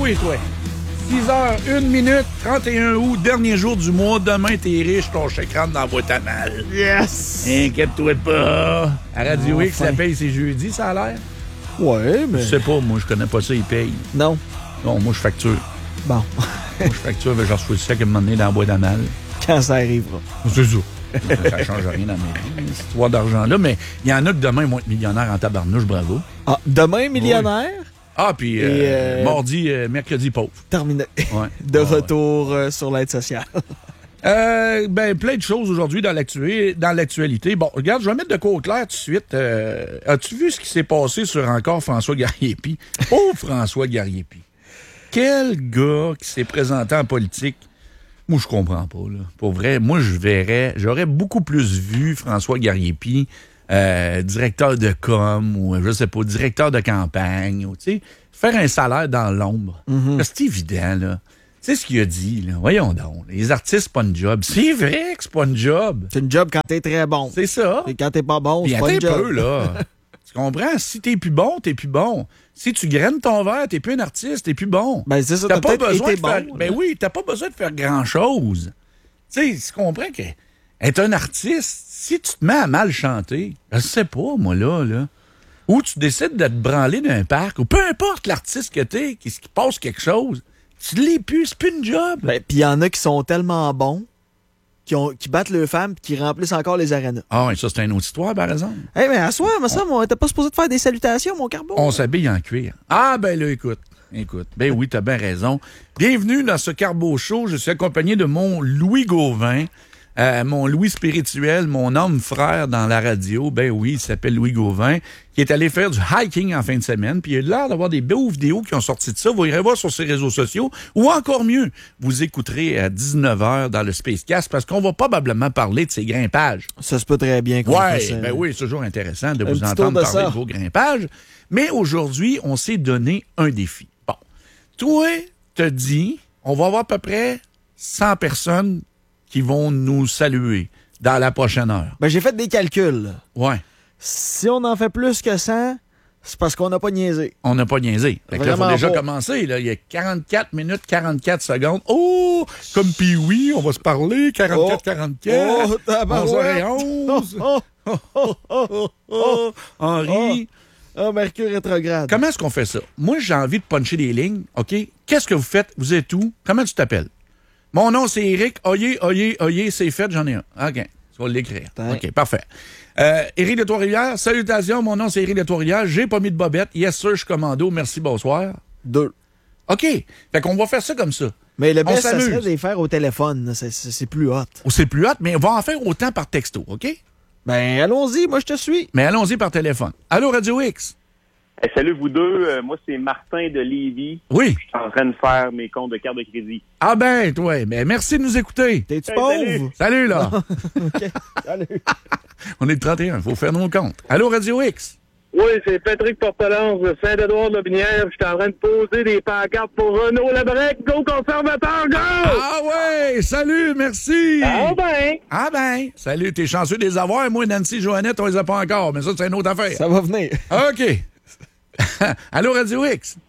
toi, 6h01, 31 août, dernier jour du mois. Demain, t'es riche, ton chèque rentre dans la boîte à mal. Yes! Inquiète-toi pas. À Radio X, la paye, c'est jeudi, ça a l'air? Ouais, mais... Je sais pas, moi, je connais pas ça, ils payent. Non. Non, moi, je facture. Bon. Moi, je facture, mais j'en reçois le chèque à un moment donné dans la boîte à mal. Quand ça arrivera. C'est ça. Ça change rien dans ma vie, cette histoire d'argent-là. Mais il y en a que demain vont être millionnaires en tabarnouche, bravo. Ah, demain, millionnaire? Oui. Ah, puis mercredi, pauvre. Terminé. Ouais. De retour sur l'aide sociale. Plein de choses aujourd'hui dans l'actualité. Bon, regarde, je vais mettre de quoi au clair tout de suite. As-tu vu ce qui s'est passé sur encore François Garriépi? Oh, François Garriépi. Quel gars qui s'est présenté en politique. Moi, je comprends pas, là. Pour vrai, moi, j'aurais beaucoup plus vu François Garriépi, directeur de com, ou je sais pas, directeur de campagne, ou, tu sais, faire un salaire dans l'ombre. Mm-hmm. C'est évident, là. Tu sais ce qu'il a dit, là. Voyons donc. Les artistes, c'est pas une job. C'est vrai que c'est pas une job. C'est une job quand t'es très bon. C'est ça. Et quand t'es pas bon, Puis c'est pas une job. peu, là. Tu comprends? Si t'es plus bon, t'es plus bon. Si tu graines ton verre, t'es plus un artiste, t'es plus bon. Ben, c'est ça, t'as pas peut-être besoin été de faire... bon. Ben oui, t'as pas besoin de faire grand-chose. Tu sais, tu comprends qu'être un artiste, si tu te mets à mal chanter, je sais pas, moi, là, ou tu décides de te branler d'un parc, ou peu importe l'artiste que t'es, qui passe quelque chose, tu l'es plus, c'est plus une job. Ben, puis il y en a qui sont tellement bons qui battent leurs femmes et qui remplissent encore les arénas. Ah, et ça, c'est une autre histoire, par exemple. Hey, mais à soi, t'es pas supposé de faire des salutations, mon carbo. On s'habille en cuir. Ah, ben là, écoute. Ben oui, t'as bien raison. Bienvenue dans ce Carbo Show. Je suis accompagné de mon Louis Gauvin, mon Louis spirituel, mon homme frère dans la radio. Ben oui, il s'appelle Louis Gauvin, qui est allé faire du hiking en fin de semaine. Puis il a l'air d'avoir des beaux vidéos qui ont sorti de ça. Vous irez voir sur ses réseaux sociaux. Ou encore mieux, vous écouterez à 19h dans le Spacecast parce qu'on va probablement parler de ses grimpages. Ça se peut très bien qu'on fasse ça. Ben oui, c'est toujours intéressant de vous petit entendre tour de parler ça. de vos grimpages. Mais aujourd'hui, on s'est donné un défi. Bon. Toi, t'as dit, on va avoir à peu près 100 personnes qui vont nous saluer dans la prochaine heure. Ben, j'ai fait des calculs. Ouais. Si on en fait plus que 100, c'est parce qu'on n'a pas niaisé. On n'a pas niaisé. Fait que là, il faut Vraiment déjà pas. commencer. Là. Il y a 44 minutes, 44 secondes. Oh! Comme Pee-Wee, on va se parler. 44, 44. Oh, tabarouette. 11h11. Henri. Oh, Mercure rétrograde. Comment est-ce qu'on fait ça? Moi, j'ai envie de puncher des lignes, OK? Qu'est-ce que vous faites? Vous êtes où? Comment tu t'appelles? Mon nom, c'est Éric. Oyez, c'est fait, j'en ai un. OK, tu vas l'écrire. OK, parfait. Éric de Trois-Rivières, salutations, mon nom, c'est Éric de Trois-Rivières. J'ai pas mis de bobette. Yes, sir, je suis commando. Merci, bonsoir. 2. OK, fait qu'on va faire ça comme ça. Mais le On best, ça s'amuse. serait de les faire au téléphone. là. C'est plus hot. Ou c'est plus hot, mais on va en faire autant par texto, OK? Ben, allons-y, moi, je te suis. Mais allons-y par téléphone. Allô, Radio X? Hey, salut vous deux, moi c'est Martin de Lévis. Oui. Je suis en train de faire mes comptes de carte de crédit. Ah ben, toi, ben, merci de nous écouter. T'es-tu Hey, pauvre? Salut, là. OK, salut. On est le 31, il faut faire nos comptes. Allô, Radio X? Oui, c'est Patrick Portelance de Saint-Édouard-de-Binière. Je suis en train de poser des pancartes pour Renaud Labrec. Go conservateur, go! Ah ouais, salut, merci. Ah ben! Salut, t'es chanceux de les avoir. Moi, Nancy, Joannette, on les a pas encore, mais ça, c'est une autre affaire. Ça va venir. OK. Allô, Radio X?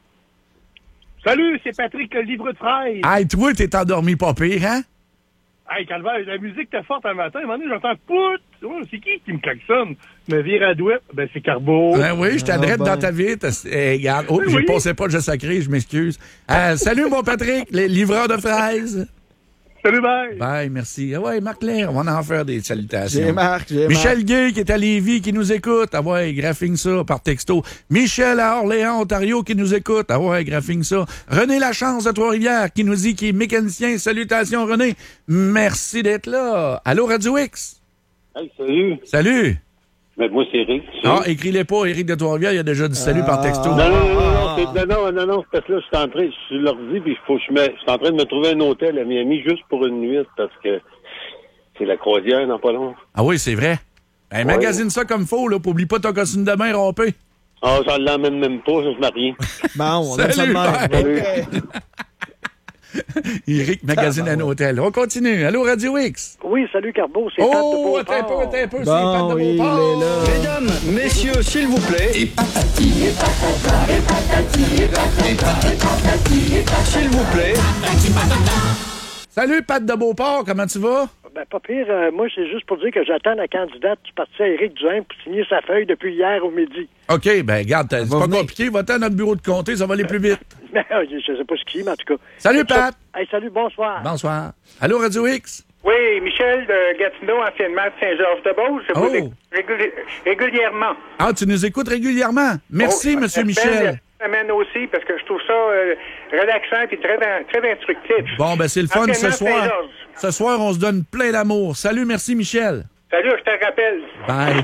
Salut, c'est Patrick, le livre de fraises. Hey, toi, t'es endormi pas pire, hein? Hey, Calvaire, la musique était forte un matin. À un moment donné, j'entends pout! Oh, c'est qui me klaxonne? Me vire à douette. Ben, c'est Carbo. Ben oui, je t'adresse ben. dans ta vie. Regarde. Oh, j'ai Oui. passé pas, je sacré, je m'excuse. Salut, mon Patrick, les livreurs de fraises. Salut, bye! Bye, merci. Ah ouais, Marc Lair, on va en faire des salutations. J'ai Marc. Michel Gay, qui est à Lévis, qui nous écoute. Ah ouais, graphing ça par texto. Michel à Orléans, Ontario, qui nous écoute. Ah ouais, graphing ça. René Lachance de Trois-Rivières, qui nous dit qu'il est mécanicien. Salutations, René. Merci d'être là. Allô, Radio X? Hey, salut. Salut. Mais moi, c'est Eric. Ah, écris-les pas, Éric de Trois-Rivières, il a déjà dit salut par texto. Non, c'est parce que là, je suis sur l'ordi, puis je suis en train de me trouver un hôtel à Miami juste pour une nuit, parce que c'est la croisière dans pas long. Ah oui, c'est vrai. Ben, magasine ça comme faut, là, puis oublie pas ton costume de bain rompé. Ah, j'en l'emmène même pas, ça se marie. Bon, on aime ça de Salut, même. Salut. OK. Éric magasine un hôtel. On continue. Allô, Radio X? Oui, salut, Carbo. C'est Oh, attends un peu, c'est Pat de Bon, il est Beauport. là. Mesdames, messieurs, s'il vous plaît. Et patati, et patata, et patati, et S'il vous plaît. Salut, Pat de Beauport, comment tu vas? Ben, pas pire. Moi, c'est juste pour dire que j'attends la candidate du parti Éric Duhaime pour signer sa feuille depuis hier au midi. OK, ben regarde, c'est pas compliqué. Va-t'en à notre bureau de comté, ça va aller plus vite. Ben, je sais pas ce qui est, mais en tout cas. Salut, Pat. Hey, salut, bonsoir. Bonsoir. Allô, Radio X? Oui, Michel de Gatineau, anciennement de Saint-Georges-de-Beauce. Je vous écoute régulièrement. Ah, tu nous écoutes régulièrement. Merci, Monsieur Michel. Semaine aussi, parce que je trouve ça relaxant et très instructif. Bon, ben c'est le fun ce soir. Saint-Georges. Ce soir, on se donne plein d'amour. Salut, merci, Michel. Salut, je te rappelle. Bye.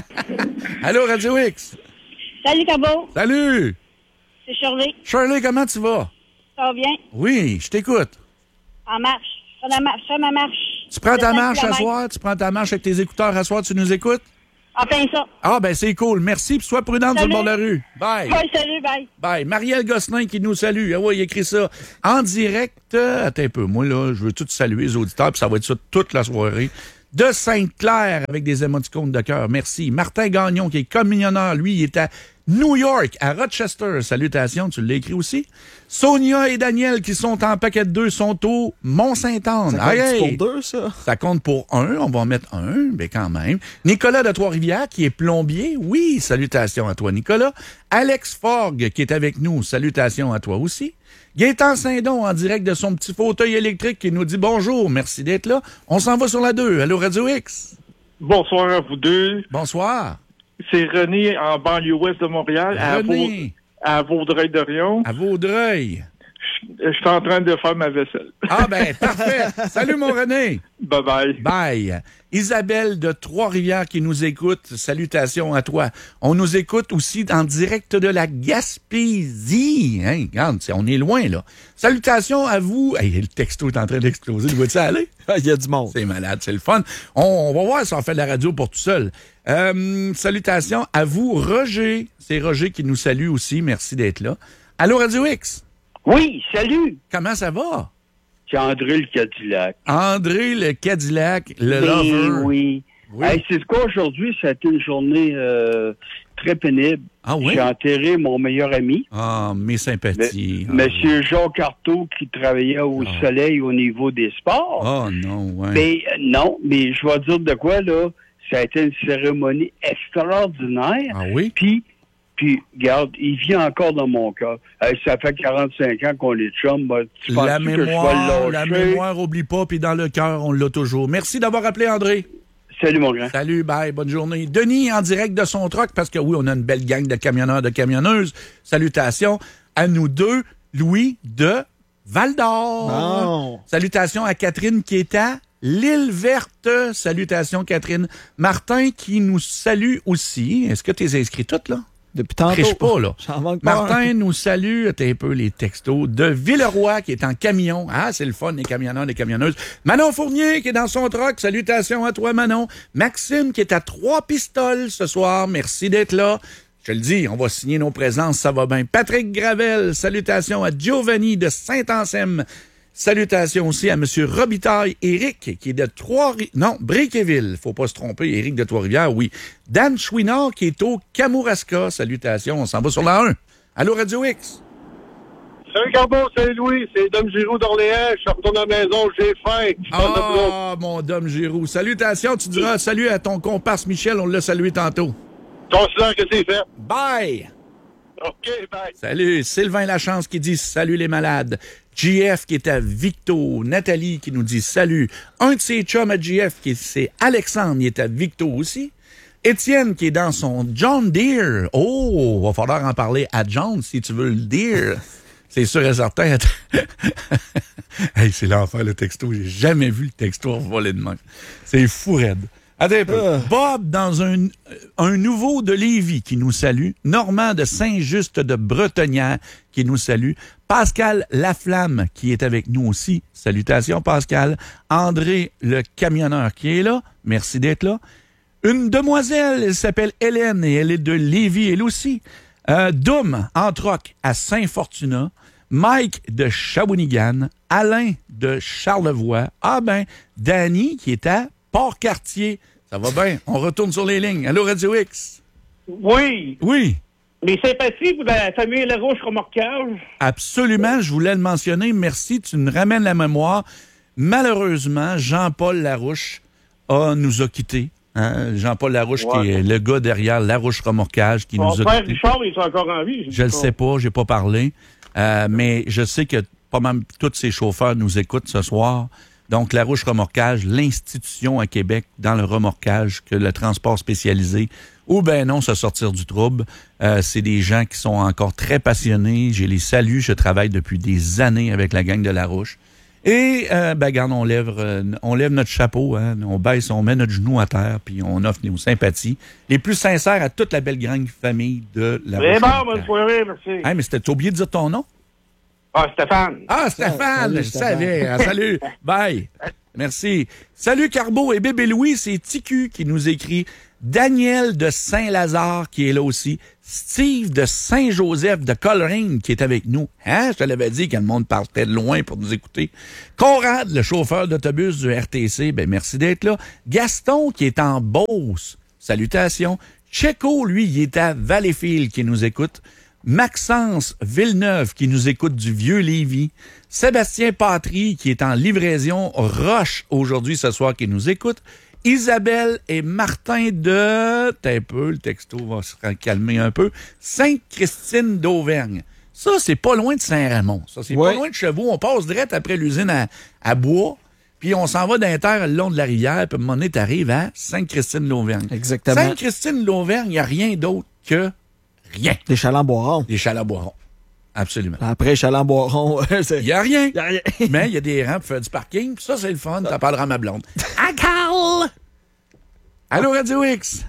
Allô, Radio X? Salut, Cabo. Salut. C'est Shirley. Shirley, comment tu vas? Ça va bien? Oui, je t'écoute. En marche. Je fais ma marche. Tu prends ta De 5 marche à kilomètres. soir? Tu prends ta marche avec tes écouteurs à soir? Tu nous écoutes? En plein ça. Ah, ben c'est cool. Merci, puis sois prudente sur le bord de la rue. Bye. Oui, salut, bye. Bye. Marielle Gosselin qui nous salue. Ah ouais, il écrit ça. En direct, attends un peu. Moi, là, je veux tout saluer les auditeurs, puis ça va être ça toute la soirée. De Sainte-Claire avec des émoticônes de cœur. Merci. Martin Gagnon qui est commissionneur. Lui, il est à New York, à Rochester. Salutations, tu l'as écrit aussi. Sonia et Daniel qui sont en paquet de 2 sont au Mont-Saint-Anne. Ça compte pour 2, ça? Ça compte pour 1. On va en mettre 1, mais quand même. Nicolas de Trois-Rivières qui est plombier. Oui, salutations à toi, Nicolas. Alex Forgue qui est avec nous. Salutations à toi aussi. Gaétan Saint-Don en direct de son petit fauteuil électrique qui nous dit bonjour. Merci d'être là. On s'en va sur la 2. Allô, Radio X? Bonsoir à vous deux. Bonsoir. C'est René en banlieue ouest de Montréal, René. à Vaudreuil-Dorion. À Vaudreuil. Je suis en train de faire ma vaisselle. Ah ben, parfait. Salut, mon René. Bye-bye. Bye. Isabelle de Trois-Rivières qui nous écoute. Salutations à toi. On nous écoute aussi en direct de la Gaspésie. Hein, regarde, on est loin, là. Salutations à vous. Hey, le texto est en train d'exploser. Tu vois-tu aller? Il y a du monde. C'est malade, c'est le fun. On va voir si on fait de la radio pour tout seul. Salutations à vous, Roger. C'est Roger qui nous salue aussi. Merci d'être là. Allô, Radio X? Oui, salut. Comment ça va? C'est André le Cadillac. André le Cadillac, le lover. Oui. Hey, c'est quoi aujourd'hui? Ça a été une journée très pénible. Ah oui? J'ai enterré mon meilleur ami. Ah, mes sympathies. Monsieur Jacques Artaud qui travaillait au Soleil au niveau des sports. Oh non, ouais. Mais non, mais je vais dire de quoi, là. Ça a été une cérémonie extraordinaire. Ah oui? Puis, regarde, il vit encore dans mon cœur. Ça fait 45 ans qu'on est chum. Tu penses la que je vais le la lâcher? mémoire, oublie pas, puis dans le cœur, on l'a toujours. Merci d'avoir appelé, André. Salut, mon grand. Salut, bye, bonne journée. Denis, en direct de son truck, parce que oui, on a une belle gang de camionneurs, de camionneuses. Salutations à nous deux. Louis de Val-d'Or. Oh. Salutations à Catherine qui est à L'Île Verte. Salutations, Catherine. Martin qui nous salue aussi. Est-ce que tu es inscrit toutes, là? Depuis tantôt. Triche pas, là. J'en manque pas Martin un. nous salue, t'as un peu les textos, de Villeroy qui est en camion. Ah, c'est le fun, les camionneurs, les camionneuses. Manon Fournier qui est dans son truck. Salutations à toi, Manon. Maxime qui est à 3 pistoles ce soir. Merci d'être là. Je le dis, on va signer nos présences, ça va bien. Patrick Gravel, salutations à Giovanni de Saint-Anselme. Salutations aussi à M. Robitaille, Éric, qui est de Briqueville. Faut pas se tromper, Éric de Trois-Rivières, oui. Dan Chouinard, qui est au Kamouraska. Salutations, on s'en va sur la 1. Allô, Radio X? Salut, Carbon, salut Louis, c'est Dom Giroux d'Orléans. Je retourne à la maison, j'ai faim. Ah, mon Dom Giroux. Salutations, tu diras salut à ton comparse Michel, on l'a salué tantôt. Considère que c'est fait. Bye! OK, bye. Salut, Sylvain Lachance qui dit salut les malades. JF qui est à Victo. Nathalie qui nous dit salut. Un de ses chums à JF, c'est Alexandre, il est à Victo aussi. Étienne qui est dans son John Deere. Oh, va falloir en parler à John si tu veux le dire. C'est sûr et certain. Hey, c'est l'enfer le texto. J'ai jamais vu le texto voler de main. C'est fou raide. Attends un peu. Bob, dans un nouveau de Lévis qui nous salue. Normand de Saint-Just de Bretonnière qui nous salue. Pascal Laflamme qui est avec nous aussi. Salutations, Pascal. André, le camionneur qui est là. Merci d'être là. Une demoiselle, elle s'appelle Hélène et elle est de Lévis, elle aussi. Doom, en troc à Saint-Fortuna. Mike de Shawinigan. Alain de Charlevoix. Ah ben, Danny qui est à Port-Cartier. Ça va bien. On retourne sur les lignes. Allô, Radio X? Oui. Oui. Mes sympathies pour la famille Larouche Remorquage. Absolument, je voulais le mentionner. Merci, tu nous ramènes la mémoire. Malheureusement, Jean-Paul Larouche nous a quittés. Hein? Jean-Paul Larouche, qui est le gars derrière Larouche Remorquage, qui nous a Mon père quittés. Richard, il est encore en vie. Je le sais pas, j'ai pas parlé. Mais je sais que pas mal tous ces chauffeurs nous écoutent ce soir. Donc, Larouche Remorquage, l'institution à Québec dans le remorquage, que le transport spécialisé, ou ben non, se sortir du trouble. C'est des gens qui sont encore très passionnés. Je les salue. Je travaille depuis des années avec la gang de Larouche. Et, regarde, on lève notre chapeau, hein, on baisse, on met notre genou à terre, puis on offre nos sympathies les plus sincères à toute la belle grande famille de Larouche. C'est bon, bonne soirée, merci. Hey, mais t'as oublié de dire ton nom? Ah, Stéphane. Ah, Stéphane, je savais. Ah, salut. Bye. Merci. Salut, Carbeau et Bébé Louis, c'est TQ qui nous écrit. Daniel de Saint-Lazare qui est là aussi. Steve de Saint-Joseph de Coleraine qui est avec nous. Hein? Je te l'avais dit que le monde partait de loin pour nous écouter. Conrad, le chauffeur d'autobus du RTC, ben merci d'être là. Gaston qui est en Beauce. Salutations. Checo, lui, il est à Valleyfield qui nous écoute. Maxence Villeneuve qui nous écoute du Vieux-Lévis. Sébastien Patry qui est en livraison Roche aujourd'hui ce soir qui nous écoute. Isabelle et Martin de... T'as un peu, le texto va se calmer un peu. Sainte-Christine d'Auvergne. Ça, c'est pas loin de Saint-Raymond. Ça, c'est pas loin de Chevaux. On passe direct après l'usine à bois. Puis on s'en va d'un terre le long de la rivière. Puis à un moment donné, t'arrives à Sainte-Christine-d'Auvergne. Exactement. Sainte-Christine-d'Auvergne, il n'y a rien d'autre que rien. Des Chalands-Boiron. Des Chalands-Boiron. Absolument. Après Chalands-Boiron, il n'y a rien. Il y a rien. Mais il y a des rangs pour faire du parking. Ça, c'est le fun. T'en parleras à ma blonde. À Carl! Allô, Radio X?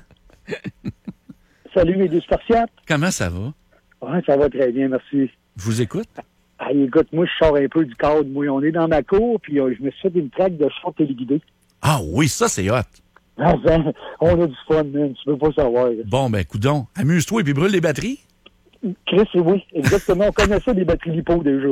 Salut, mes deux Spartiates. Comment ça va? Ouais, ça va très bien, merci. Je vous écoute. Ah, écoute, moi, je sors un peu du cadre. Moi, on est dans ma cour, puis je me suis fait une traque de chant téléguidé. Ah oui, ça, c'est hot. Ah, ben, on a du fun, man. Tu peux pas savoir. Bon, ben, coudonc, amuse-toi et puis brûle les batteries. Chris, oui, exactement. On connaît ça, les batteries lipo, déjà.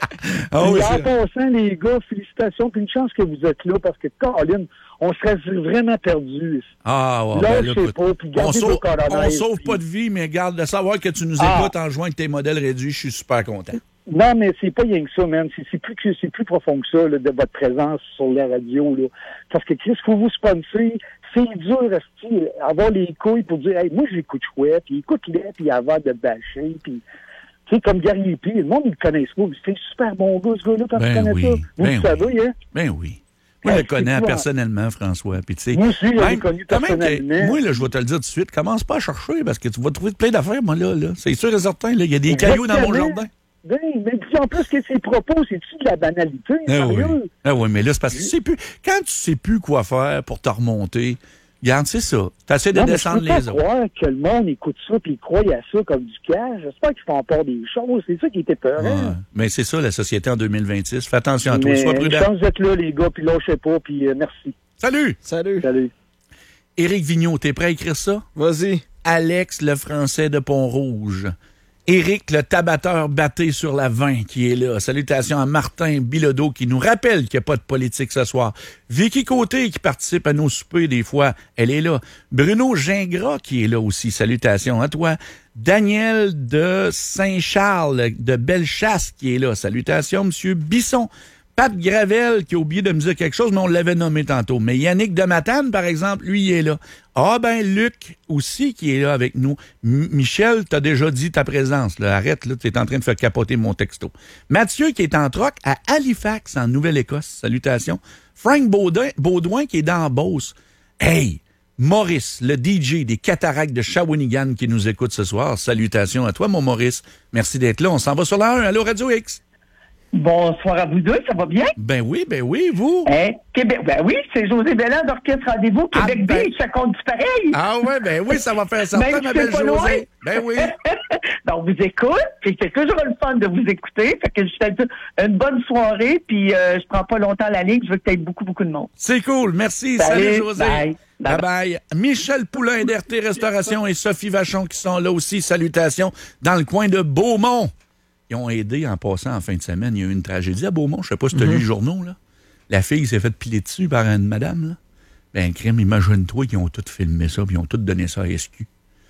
Ah oui, en passant, les gars, félicitations. Puis une chance que vous êtes là, parce que, Colin, on serait vraiment perdus. Ah, ouais. Là, ben, je sais pas. Puis on sauve puis... pas de vie, mais garde de savoir que tu nous écoutes en jouant avec tes modèles réduits. Je suis super content. Non, mais c'est pas rien que ça, man. C'est plus profond que ça, là, de votre présence sur la radio, là. Parce que, Chris, faut vous sponsor. C'est dur, avoir les couilles pour dire, hey, moi, j'écoute chouette, puis écoute-les, puis avant de bâcher, puis, tu sais, comme Gary P, le monde, ils le connaissent pas. C'est un super bon gars, ce gars-là, quand tu connais ça. Vous le savez, hein? Ben oui. Moi, je le connais personnellement, François. Puis, tu sais, moi aussi, je l'ai connu personnellement. Moi, là, je vais te le dire tout de suite, commence pas à chercher, parce que tu vas trouver plein d'affaires, moi, là. C'est sûr et certain, là. Il y a des cailloux dans mon jardin. Ben, mais puis en plus que ses propos, c'est-tu de la banalité, sérieux? Oui, mais là, c'est parce que tu sais plus. Quand tu sais plus quoi faire pour te remonter, regarde, c'est ça. Tu essaies de descendre les autres. Je peux pas croire que le monde écoute ça puis croit à ça comme du cash. J'espère qu'ils font encore des choses. C'est ça qui était peur. Ouais. Mais c'est ça, la société en 2026. Fais attention à toi. Sois prudent. Chance d'être là, les gars, puis lâchez pas, puis merci. Salut! Salut! Salut! Éric Vigneault, t'es prêt à écrire ça? Vas-y. Alex, le Français de Pont-Rouge. Éric, le tabatteur batté sur la 20 qui est là. Salutations à Martin Bilodeau qui nous rappelle qu'il n'y a pas de politique ce soir. Vicky Côté qui participe à nos soupers des fois, elle est là. Bruno Gingras qui est là aussi. Salutations à toi. Daniel de Saint-Charles de Bellechasse qui est là. Salutations, Monsieur Bisson. Pat Gravel qui a oublié de me dire quelque chose, mais on l'avait nommé tantôt. Mais Yannick de Matane, par exemple, lui, il est là. Ah ben, Luc aussi qui est là avec nous. Michel, t'as déjà dit ta présence. Là. Arrête, là, t'es en train de faire capoter mon texto. Mathieu qui est en troc à Halifax, en Nouvelle-Écosse. Salutations. Frank Baudouin qui est dans Beauce. Hey! Maurice, le DJ des Cataractes de Shawinigan qui nous écoute ce soir. Salutations à toi, mon Maurice. Merci d'être là. On s'en va sur la 1. Allô, Radio X. Bonsoir à vous deux, ça va bien? Ben oui, vous? Québec, ben oui, c'est José Bellin d'Orchestre Rendez-vous, Québec Beach, ça compte du pareil? Ah ouais, ben oui, ça va faire certain, ma belle José. Loin. Ben oui. Donc, on vous écoute, puis c'est toujours le fun de vous écouter, fait que je fais une bonne soirée, puis je prends pas longtemps la ligne, je veux que tu aies beaucoup de monde. C'est cool, merci, salut José. Bye. Bye. Michel Poulain d'RT Restauration et Sophie Vachon qui sont là aussi, salutations, dans le coin de Beaumont. Ils ont aidé en passant en fin de semaine. Il y a eu une tragédie à Beaumont. Je sais pas si tu as lu les journaux, là. La fille s'est faite piler dessus par une madame, là. Ben, crème, imagine-toi qu'ils ont tout filmé ça, puis ils ont tout donné ça à SQ.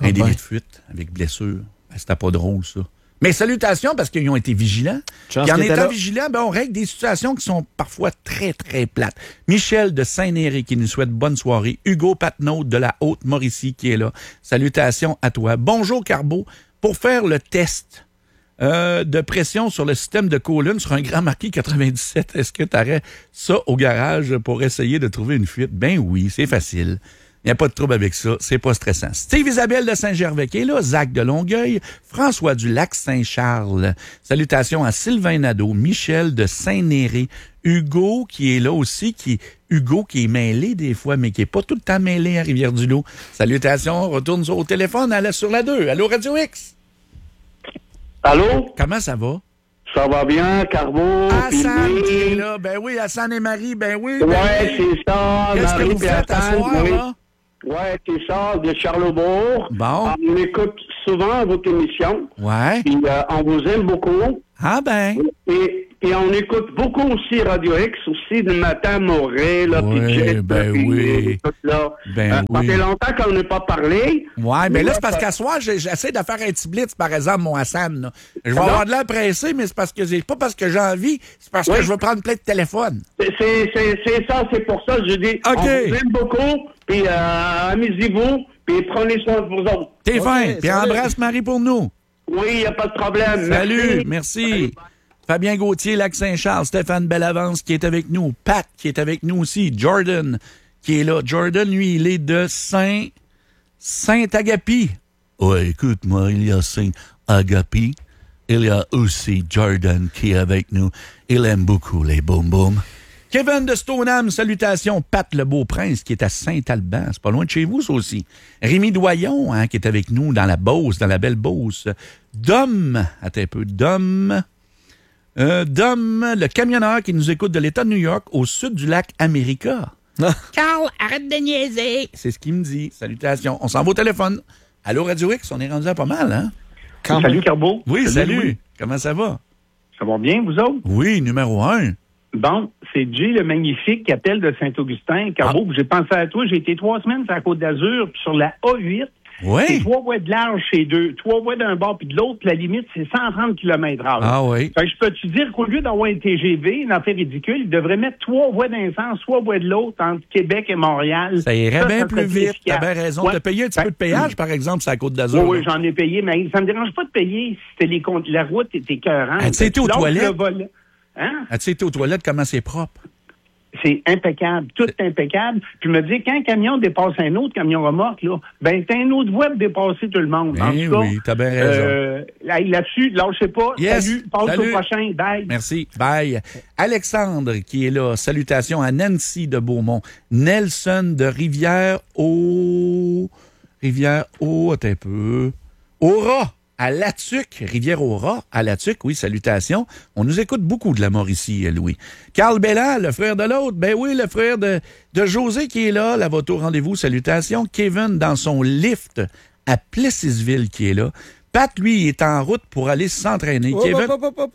Un délit de fuite avec blessure. Ben, c'était pas drôle, ça. Mais salutations parce qu'ils ont été vigilants. Puis en étant vigilants, on règle des situations qui sont parfois très, très plates. Michel de Saint-Néré qui nous souhaite bonne soirée. Hugo Patnaud de la Haute-Mauricie qui est là. Salutations à toi. Bonjour, Carbo. Pour faire le test de pression sur le système de Colin sur un Grand Marquis 97, est-ce que tu aurais ça au garage pour essayer de trouver une fuite? Ben oui, c'est facile. Il n'y a pas de trouble avec ça. C'est pas stressant. Steve Isabelle de Saint-Gervais qui est là. Zach de Longueuil. François du Lac-Saint-Charles. Salutations à Sylvain Nadeau. Michel de Saint-Néré. Hugo qui est là aussi. Hugo qui est mêlé des fois, mais qui est pas tout le temps mêlé à Rivière-du-Loup. Salutations. On retourne au téléphone sur la 2. Allô, Radio X? Allô? Comment ça va? Ça va bien, Carbo? Hassan qui est là. Ben oui, Hassan et Marie. Ben oui. Ouais, c'est ça. Qu'est-ce que vous faites à soir, là? Ouais, c'est ça, de Charlesbourg. Bon. On écoute souvent votre émission. Ouais. Puis on vous aime beaucoup. Ah ben. Et on écoute beaucoup aussi Radio X, aussi le matin, Morel, là, puis Jet, ben puis oui. tout là. Ben Ça oui. fait longtemps qu'on n'a pas parlé. Ouais, mais là, c'est parce qu'à soir, j'essaie de faire un petit blitz, par exemple, mon Hassan. Là. Je vais avoir de l'air pressé, mais c'est parce que c'est pas parce que j'ai envie, c'est parce que je veux prendre plein de téléphones. C'est ça, c'est pour ça que je dis, on vous aime beaucoup, puis amusez-vous, puis prenez soin de vous autres. T'es fin, puis embrasse Marie pour nous. Oui, il n'y a pas de problème. Salut, merci. Fabien Gauthier, Lac-Saint-Charles, Stéphane Bellavance qui est avec nous, Pat qui est avec nous aussi, Jordan qui est là. Jordan, lui, il est de Saint-Agapi. Ouais, écoute-moi, il y a Saint-Agapi. Il y a aussi Jordan qui est avec nous. Il aime beaucoup les boum-boum. Kevin de Stoneham, salutations. Pat le Beau-Prince qui est à Saint-Alban. C'est pas loin de chez vous, ça aussi. Rémi Doyon, qui est avec nous dans la Beauce, dans la belle Beauce. Dom, attends un peu, Dom, le camionneur qui nous écoute de l'État de New York au sud du lac America. Carl, arrête de niaiser. C'est ce qu'il me dit. Salutations. On s'en va au téléphone. Allô, Radio X, on est rendu à pas mal, hein? Salut, Carbo. Oui, salut. Comment ça va? Ça va bien, vous autres? Oui, numéro 1. Bon, c'est Jay le Magnifique qui appelle de Saint-Augustin. Carbo, j'ai pensé à toi. J'ai été 3 semaines sur la Côte d'Azur, puis sur la A8. Oui. C'est 3 voies de large chez 3 voies d'un bord puis de l'autre. La limite, c'est 130 km/h. Ah oui. Fait que je peux te dire qu'au lieu d'avoir un TGV, une affaire ridicule, ils devraient mettre 3 voies d'un sens, 3 voies de l'autre entre Québec et Montréal. Ça irait bien plus vite. T'as bien raison. Ouais. T'as payé un petit peu de péage, par exemple, sur la Côte-d'Azur. Oui, j'en ai payé, mais ça me dérange pas de payer si c'était la route était écœurante. As-tu été aux toilettes? Hein? As-tu été aux toilettes? Comment c'est propre? C'est impeccable, tout impeccable. Puis je me dis, quand un camion dépasse un autre camion remorque, là, ben t'as une autre voie de dépasser tout le monde. En tout cas, oui, t'as bien raison. Là-dessus, lâchez pas. Yes. Salut, passe au prochain. Bye. Merci. Bye. Alexandre qui est là. Salutations à Nancy de Beaumont. Nelson de Rivière-au... Attends un peu. Aura. À Latuc, Rivière-au-Rat, à Latuc, oui, salutations. On nous écoute beaucoup de la Mauricie, Louis. Carl Bellan, le frère de l'autre, ben oui, le frère de José qui est là, la voto rendez-vous, salutations. Kevin dans son lift à Plessisville qui est là. Pat, lui, est en route pour aller s'entraîner. Kevin...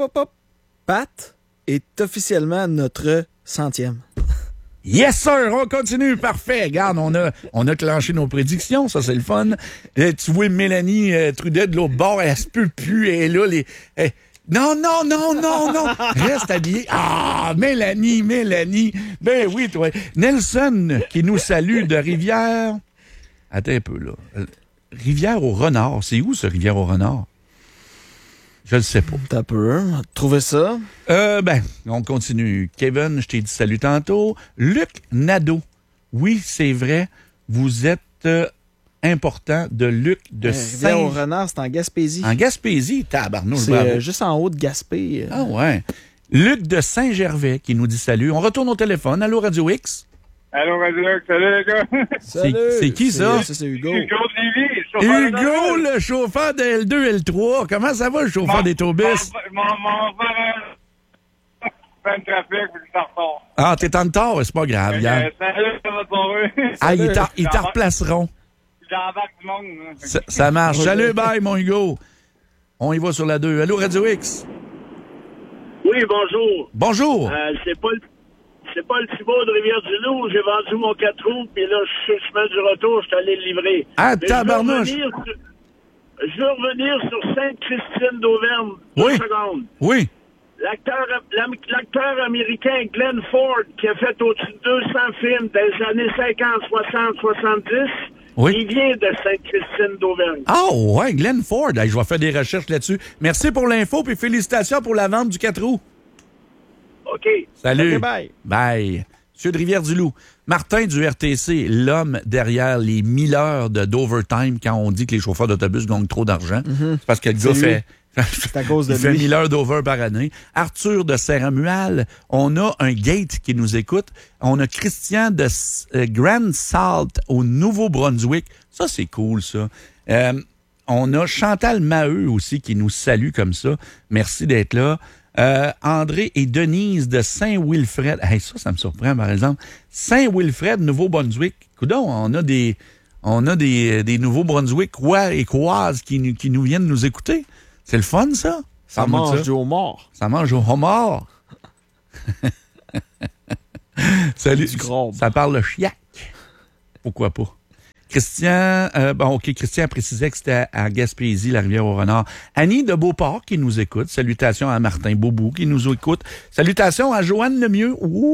Pat est officiellement notre 100e. Yes, sir! On continue. Parfait. Regarde, on a clenché nos prédictions. Ça, c'est le fun. Tu vois Mélanie Trudet de l'autre bord, elle se peut plus. Elle est là, Non. Reste habillé. Ah, Mélanie. Ben oui, toi. Nelson, qui nous salue de Rivière. Attends un peu, là. Rivière-au-Renard. C'est où, ce Rivière-au-Renard? Je le sais pas. T'as peur. Trouver ça? On continue. Kevin, je t'ai dit salut tantôt. Luc Nadeau. Oui, c'est vrai. Vous êtes important de Luc de Rivière-au-Renard, c'est en Gaspésie. En Gaspésie? Tabarnouche. C'est juste en haut de Gaspé. Ah ouais. Luc de Saint-Gervais qui nous dit salut. On retourne au téléphone. Allô, Radio X? Allô, Radio X. Salut, les gars. C'est qui, ça? C'est Hugo. Hugo de Lévis. Hugo, le chauffeur de L2, L3. Comment ça va, le chauffeur des tourbus? Mon frère, plein de trafic, puis je retard. Ah, t'es en retard, c'est pas grave. Salut, ça va tomber. Ah, ils t'en replaceront. J'embarque du monde. Ça marche. Salut, bye, mon Hugo. On y va sur la 2. Allô, Radio X? Oui, bonjour. Bonjour. C'est C'est pas le Thibaut de Rivière-du-Loup. J'ai vendu mon 4 roues, puis là, je suis sur le chemin du retour, je suis allé le livrer. Ah, Mais tabarnouche! Je veux revenir sur Sainte-Christine d'Auvergne. Oui. Une seconde. Oui. L'acteur américain Glenn Ford, qui a fait au-dessus de 200 films des années 50, 60, 70, oui. Il vient de Sainte-Christine d'Auvergne. Ah ouais, Glenn Ford. Hey, je vais faire des recherches là-dessus. Merci pour l'info, puis félicitations pour la vente du 4 roues. OK. Salut. Okay, bye. Bye. Monsieur de Rivière-du-Loup. Martin du RTC, l'homme derrière les 1000 heures d'overtime quand on dit que les chauffeurs d'autobus gagnent trop d'argent. C'est parce que le gars fait... C'est à cause de il fait 1000 heures d'over par année. Arthur de Saint-Romuald. On a un Gate qui nous écoute. On a Christian de Grand Sault au Nouveau-Brunswick. Ça, c'est cool, ça. On a Chantal Maheu aussi qui nous salue comme ça. Merci d'être là. André et Denise de Saint-Wilfred. Hey, ça me surprend, par exemple. Saint-Wilfred, Nouveau-Brunswick. Coudonc, on a des Nouveau-Brunswickois et Coises qui nous viennent nous écouter. C'est le fun, ça? Ça mange du homard. Ça mange au homard. Salut. Ça parle le chiac. Pourquoi pas? Christian, Christian précisait que c'était à Gaspésie, la Rivière-au-Renard. Annie de Beauport qui nous écoute. Salutations à Martin Boubou qui nous écoute. Salutations à Joanne Lemieux.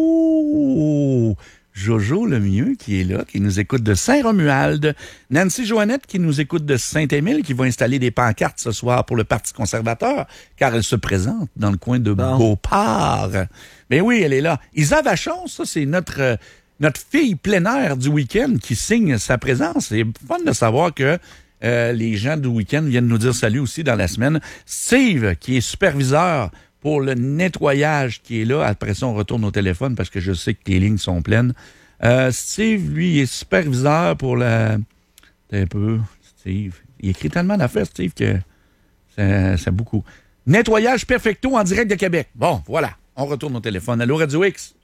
Ouh! Jojo Lemieux qui est là, qui nous écoute de Saint-Romuald. Nancy Joannette qui nous écoute de Saint-Émile, qui va installer des pancartes ce soir pour le Parti conservateur, car elle se présente dans le coin de Beauport. Mais oui, elle est là. Isa Vachon, ça, c'est notre fille plein air du week-end qui signe sa présence. C'est fun de savoir que les gens du week-end viennent nous dire salut aussi dans la semaine. Steve, qui est superviseur pour le nettoyage qui est là. Après ça, on retourne au téléphone parce que je sais que les lignes sont pleines. Steve, lui, est superviseur pour la... Un peu, Steve. Il écrit tellement d'affaires, Steve, que c'est beaucoup. Nettoyage Perfecto en direct de Québec. Bon, voilà. On retourne au téléphone. Allô, Radio X?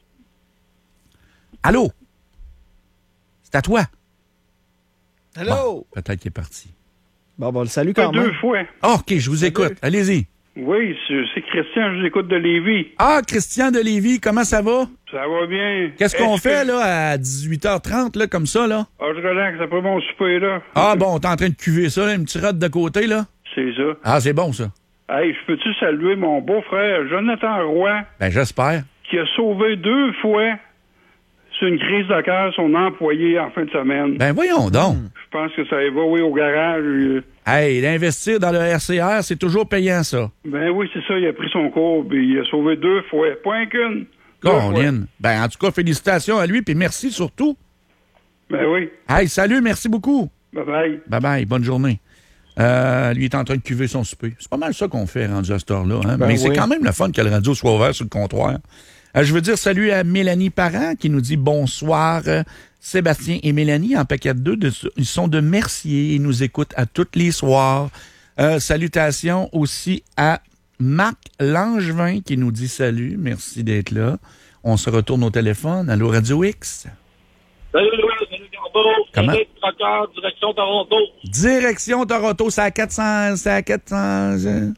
Allô? C'est à toi. Allô? Bon, peut-être qu'il est parti. Bon, le salut quand même. 2 fois. Ah, OK, je vous écoute. Allez-y. Oui, c'est Christian, je vous écoute de Lévis. Ah, Christian de Lévis, comment ça va? Ça va bien. Qu'est-ce qu'on fait, là, à 18h30, là, comme ça, là? Ah, je relaxe après mon souper, là. Ah, bon, t'es en train de cuver ça, là, une petite rate de côté, là? C'est ça. Ah, c'est bon, ça. Hey, je peux-tu saluer mon beau-frère, Jonathan Roy? Ben, j'espère. Qui a sauvé 2 fois, sur une crise de cœur, son employé en fin de semaine. Ben, voyons donc. Je pense que ça y va, oui, au garage. Hey, d'investir dans le RCR, c'est toujours payant, ça. Ben oui, c'est ça. Il a pris son cours, puis il a sauvé 2 fois. Pas qu'une. Colin. Ben, en tout cas, félicitations à lui, puis merci surtout. Ben oui. Hey, salut, merci beaucoup. Bye-bye. Bye-bye, bonne journée. Lui est en train de cuver son souper. C'est pas mal ça qu'on fait, rendu à cette heure-là. Hein? Ben Mais c'est quand même le fun que le radio soit ouvert sur le comptoir. Je veux dire salut à Mélanie Parent qui nous dit bonsoir. Sébastien et Mélanie en paquet de 2. Ils sont de Mercier. Ils nous écoutent à tous les soirs. Salutations aussi à Marc Langevin qui nous dit salut. Merci d'être là. On se retourne au téléphone. Allô, Radio X? Salut Louis, salut Garbo. Comment? Trucker, direction Toronto. Direction Toronto, c'est à 400... C'est à 400...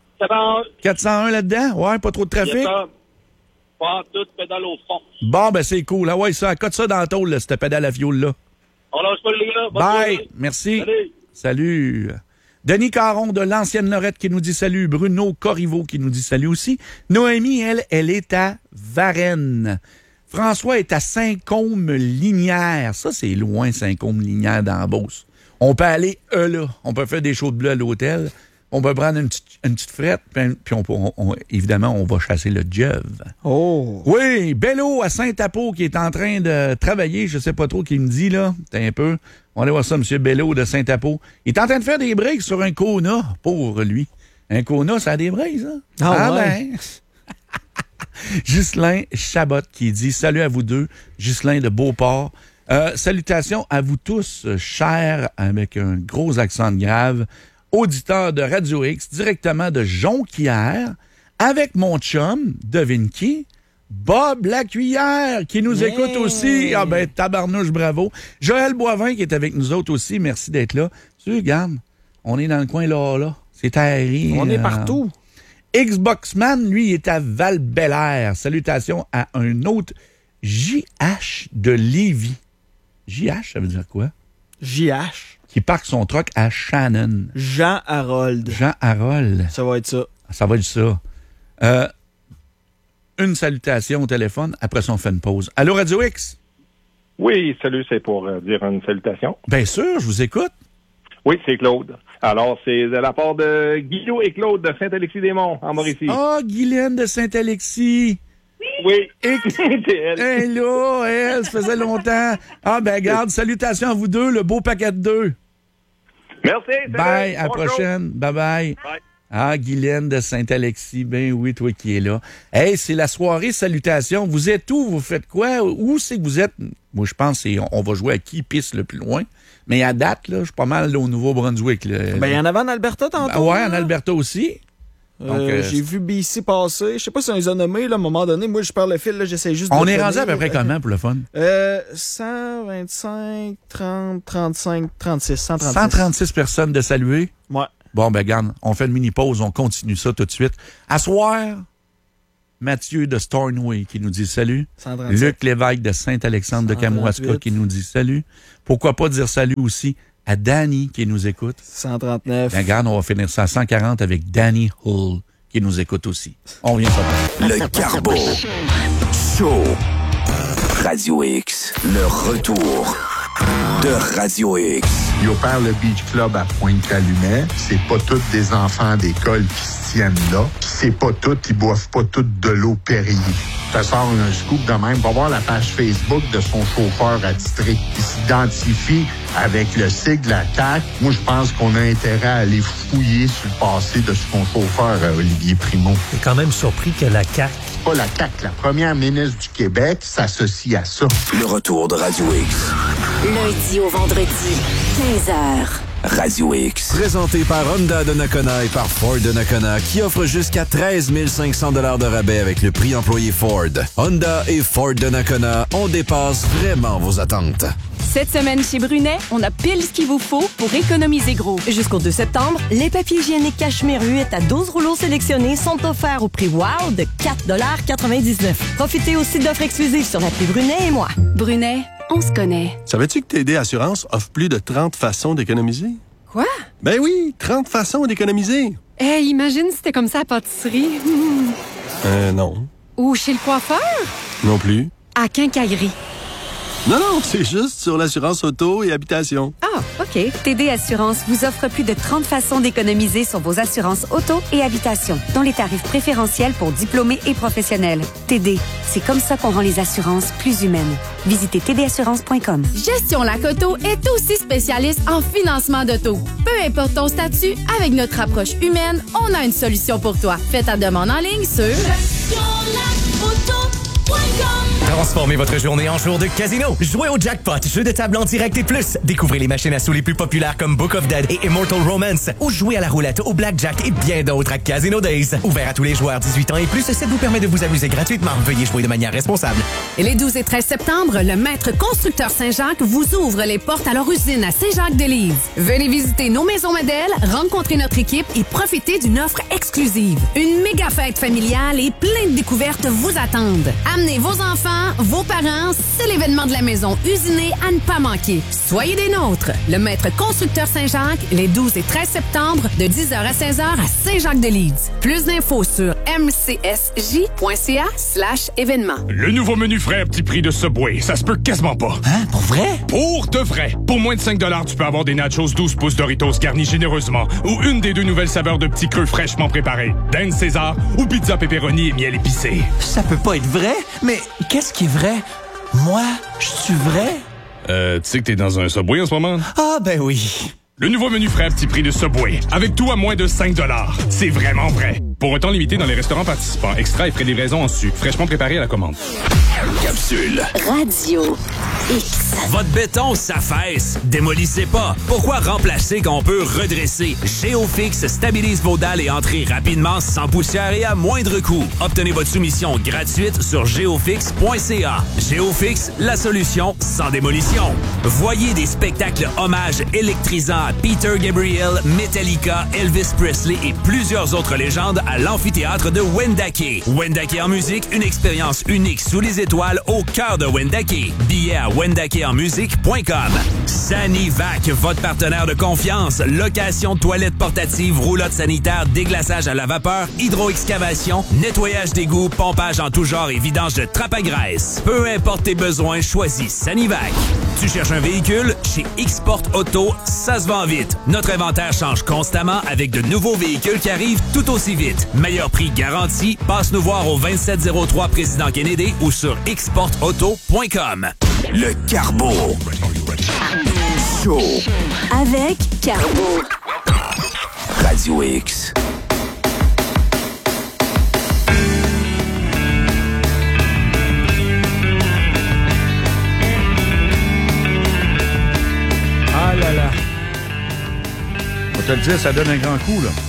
401 là-dedans? Ouais, pas trop de trafic? Pas tout pédale au fond. Bon, ben c'est cool. Ah ouais, ça, cote ça dans le tôle, là, cette pédale à fioul-là. On lâche pas les gars. Bye! Merci. Salut. Denis Caron de l'Ancienne Lorette qui nous dit salut. Bruno Corriveau qui nous dit salut aussi. Noémie, elle est à Varennes. François est à Saint-Côme-Linière. Ça, c'est loin, Saint-Côme-Linière dans la Beauce. On peut aller là. On peut faire des chaudes bleues à l'hôtel. On peut prendre une petite frette, puis évidemment, on va chasser le Dieuvre. Oh! Oui, Bello à Saint-Apo qui est en train de travailler, je sais pas trop qui me dit, là. T'es un peu. On va aller voir ça, M. Bello de Saint-Apo. Il est en train de faire des breaks sur un Kona, pour lui. Un Kona, ça a des breaks, hein? Ah ouais. Ben. Ghislain Chabot qui dit salut à vous deux. Ghislain de Beauport. Salutations à vous tous, chers, avec un gros accent grave, auditeurs de Radio X, directement de Jonquière, avec mon chum, devine qui? Bob Lacuillère, qui nous écoute aussi. Ah ben, tabarnouche, bravo. Joël Boivin, qui est avec nous autres aussi. Merci d'être là. Tu regarde, on est dans le coin là. C'est aéré. On est partout. Xboxman, lui, est à Val-Bélair. Salutations à un autre JH de Lévis. JH, ça veut dire quoi? JH. Qui parque son truck à Shannon. Jean Harold. Jean Harold. Ça va être ça. Ça va être ça. Une salutation au téléphone, après ça, on fait une pause. Allô, Radio X? Oui, salut, c'est pour dire une salutation. Bien sûr, je vous écoute. Oui, c'est Claude. Alors, c'est de la part de Guillaume et Claude de Saint-Alexis-des-Monts, en Mauricie. Ah, Guylaine de Saint-Alexis. Oui. Elle, là, elle, ça faisait longtemps. Ah, ben, garde, salutations à vous deux, le beau paquet de deux. Merci. Bye, à la prochaine. Bye-bye. Bye. Ah, Guylaine de Saint-Alexis, ben oui, toi qui es là. Hey, c'est la soirée salutations. Vous êtes où? Vous faites quoi? Où c'est que vous êtes? Moi, je pense qu'on va jouer à qui pisse le plus loin. Mais à date, là, je suis pas mal là, au Nouveau-Brunswick. Là. Ben, il y en avait en Alberta tantôt. Ben, ouais, en Alberta aussi. Donc, j'ai vu BC passer. Je sais pas si on les a nommés, là, à un moment donné. Moi, je perds le fil, là, j'essaie juste de... On est rendu à peu près comment pour le fun? 125, 30, 35, 36, 136. 136 personnes de saluer? Ouais. Bon, ben, regarde, on fait une mini-pause, on continue ça tout de suite. À soir, Mathieu de Stornoway qui nous dit salut. 137. Luc Lévesque de Saint-Alexandre de Kamouraska qui nous dit salut. Pourquoi pas dire salut aussi à Danny qui nous écoute. 139. Ben, regarde, on va finir ça à 140 avec Danny Hull qui nous écoute aussi. On vient ça. Le Carbo Show. Radio X. Le retour de Radio X. Il opère le Beach Club à Pointe-Calumet. C'est pas tous des enfants d'école qui se tiennent là. C'est pas tous, ils boivent pas toutes de l'eau Perrier. Ça sort un scoop de même. Va voir la page Facebook de son chauffeur attitré. Il s'identifie avec le sigle de la CAQ. Moi, je pense qu'on a intérêt à aller fouiller sur le passé de son chauffeur, Olivier Primo. Je suis quand même surpris que la CAQ... Pas la CAQ, la première ministre du Québec s'associe à ça. Le retour de Radio X. Lundi au vendredi, 15h. Radio X. Présenté par Honda de Nakona et par Ford de Nakona, qui offre jusqu'à 13 500 $ de rabais avec le prix employé Ford. Honda et Ford de Nakona, on dépasse vraiment vos attentes. Cette semaine chez Brunet, on a pile ce qu'il vous faut pour économiser gros. Jusqu'au 2 septembre, les papiers hygiéniques Cachemire 8 à 12 rouleaux sélectionnés sont offerts au prix WOW de 4,99 $. Profitez aussi d'offres exclusives sur l'appli Brunet et moi. Brunet, on se connaît. Savais-tu que TD Assurance offre plus de 30 façons d'économiser? Quoi? Ben oui, 30 façons d'économiser. Hey, imagine si c'était comme ça à pâtisserie. Non. Ou chez le coiffeur? Non plus. À quincaillerie. Non, c'est juste sur l'assurance auto et habitation. Ah, OK. TD Assurance vous offre plus de 30 façons d'économiser sur vos assurances auto et habitation, dont les tarifs préférentiels pour diplômés et professionnels. TD, c'est comme ça qu'on rend les assurances plus humaines. Visitez tdassurance.com. Gestion Lac Auto est aussi spécialiste en financement d'auto. Peu importe ton statut, avec notre approche humaine, on a une solution pour toi. Fais ta demande en ligne sur Transformez votre journée en jour de casino. Jouez au jackpot, jeu de table en direct et plus. Découvrez les machines à sous les plus populaires comme Book of Dead et Immortal Romance. Ou jouez à la roulette, au blackjack et bien d'autres à Casino Days. Ouvert à tous les joueurs 18 ans et plus, ça vous permet de vous amuser gratuitement. Veuillez jouer de manière responsable. Et les 12 et 13 septembre, le Maître Constructeur Saint-Jacques vous ouvre les portes à leur usine à Saint-Jacques-de-Lise. Venez visiter nos maisons modèles, rencontrer notre équipe et profiter d'une offre exclusive. Une méga fête familiale et plein de découvertes vous attendent. Amenez vos enfants, vos parents, c'est l'événement de la maison usinée à ne pas manquer. Soyez des nôtres. Le Maître Constructeur Saint-Jacques, les 12 et 13 septembre, de 10h à 16h à Saint-Jacques-de-Lise. Plus d'infos sur mcsj.ca/événement. Le nouveau menu frais à petit prix de Subway, ça se peut quasiment pas. Hein? Pour vrai? Pour de vrai. Pour moins de 5 $, tu peux avoir des nachos 12 pouces Doritos garnis généreusement ou une des 2 nouvelles saveurs de petits creux fraîchement préparés. Dinde César ou pizza pepperoni et miel épicé. Ça peut pas être vrai, mais qu'est-ce qui est vrai? Moi, je suis vrai? Tu sais que t'es dans un Subway en ce moment? Ah, ben oui. Le nouveau menu frais à petit prix de Subway, avec tout à moins de 5 $. C'est vraiment vrai. Pour un temps limité dans les restaurants participants, extra et frais de livraison en su, fraîchement préparé à la commande. Capsule. Radio X. Votre béton s'affaisse. Démolissez pas. Pourquoi remplacer quand on peut redresser? Géofix stabilise vos dalles et entrées rapidement, sans poussière et à moindre coût. Obtenez votre soumission gratuite sur geofix.ca. Géofix, la solution sans démolition. Voyez des spectacles hommages électrisants à Peter Gabriel, Metallica, Elvis Presley et plusieurs autres légendes à l'amphithéâtre de Wendake. Wendake en musique, une expérience unique sous les étoiles au cœur de Wendake. Billets à wendakeenmusique.com. Sanivac, votre partenaire de confiance. Location de toilettes portatives, roulotte sanitaire, déglaçage à la vapeur, hydro-excavation, nettoyage d'égouts, pompage en tout genre et vidange de trappe à graisse. Peu importe tes besoins, choisis Sanivac. Tu cherches un véhicule? Chez X-Port Auto, ça se vend vite. Notre inventaire change constamment avec de nouveaux véhicules qui arrivent tout aussi vite. Meilleur prix garanti. Passe nous voir au 2703 Président Kennedy ou sur xportauto.com. Le Carbo. Show. Avec Carbo. Radio X. Ah là là. On va te le dire, ça donne un grand coup, là.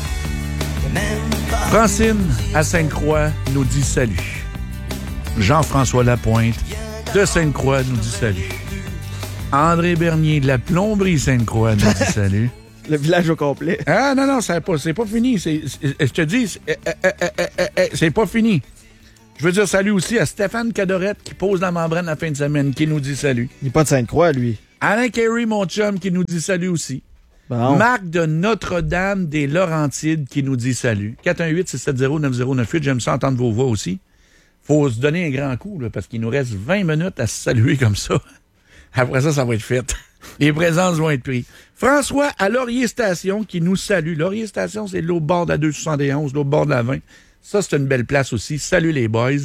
Francine à Sainte-Croix nous dit salut. Jean-François Lapointe de Sainte-Croix nous dit salut. André Bernier de la Plomberie Sainte-Croix nous dit salut. Le village au complet. Ah non, c'est pas fini. Je te dis, c'est pas fini. Je veux dire salut aussi à Stéphane Cadorette qui pose la membrane la fin de semaine, qui nous dit salut. Il n'est pas de Sainte-Croix, lui. Alain Carey, mon chum, qui nous dit salut aussi. Bon. Marc de Notre-Dame des Laurentides qui nous dit salut. 418-670-9098. J'aime ça entendre vos voix aussi. Faut se donner un grand coup, là, parce qu'il nous reste 20 minutes à se saluer comme ça. Après ça, ça va être fait. Les présences vont être prises. François à Laurier Station qui nous salue. Laurier Station, c'est l'autre bord de la 271, l'autre bord de la 20. Ça, c'est une belle place aussi. Salut les boys.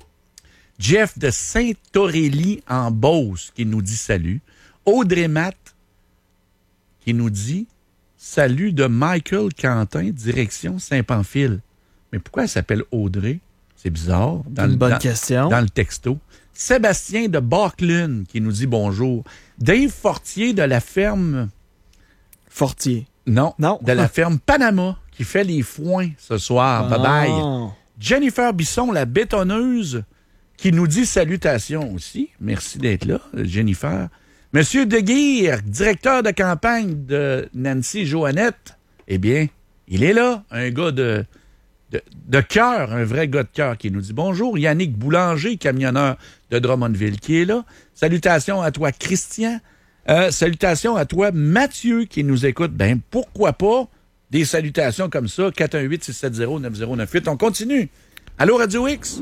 Jeff de Saint-Aurélie en Beauce qui nous dit salut. Audrey Matt qui nous dit salut de Michael Quentin, direction Saint-Pamphile. Mais pourquoi elle s'appelle Audrey? C'est bizarre. Bonne question. Dans le texto. Sébastien de Barclune qui nous dit bonjour. Dave Fortier de la ferme... Fortier. Non. De la ferme Panama qui fait les foins ce soir. Bye-bye. Jennifer Bisson, la bétonneuse, qui nous dit salutations aussi. Merci d'être là, Jennifer. Monsieur Deguire, directeur de campagne de Nancy Joannette, eh bien, il est là, un gars de cœur, un vrai gars de cœur qui nous dit bonjour. Yannick Boulanger, camionneur de Drummondville, qui est là. Salutations à toi, Christian. Salutations à toi, Mathieu, qui nous écoute. Ben, pourquoi pas des salutations comme ça, 418-670-9098. On continue. Allô, Radio X?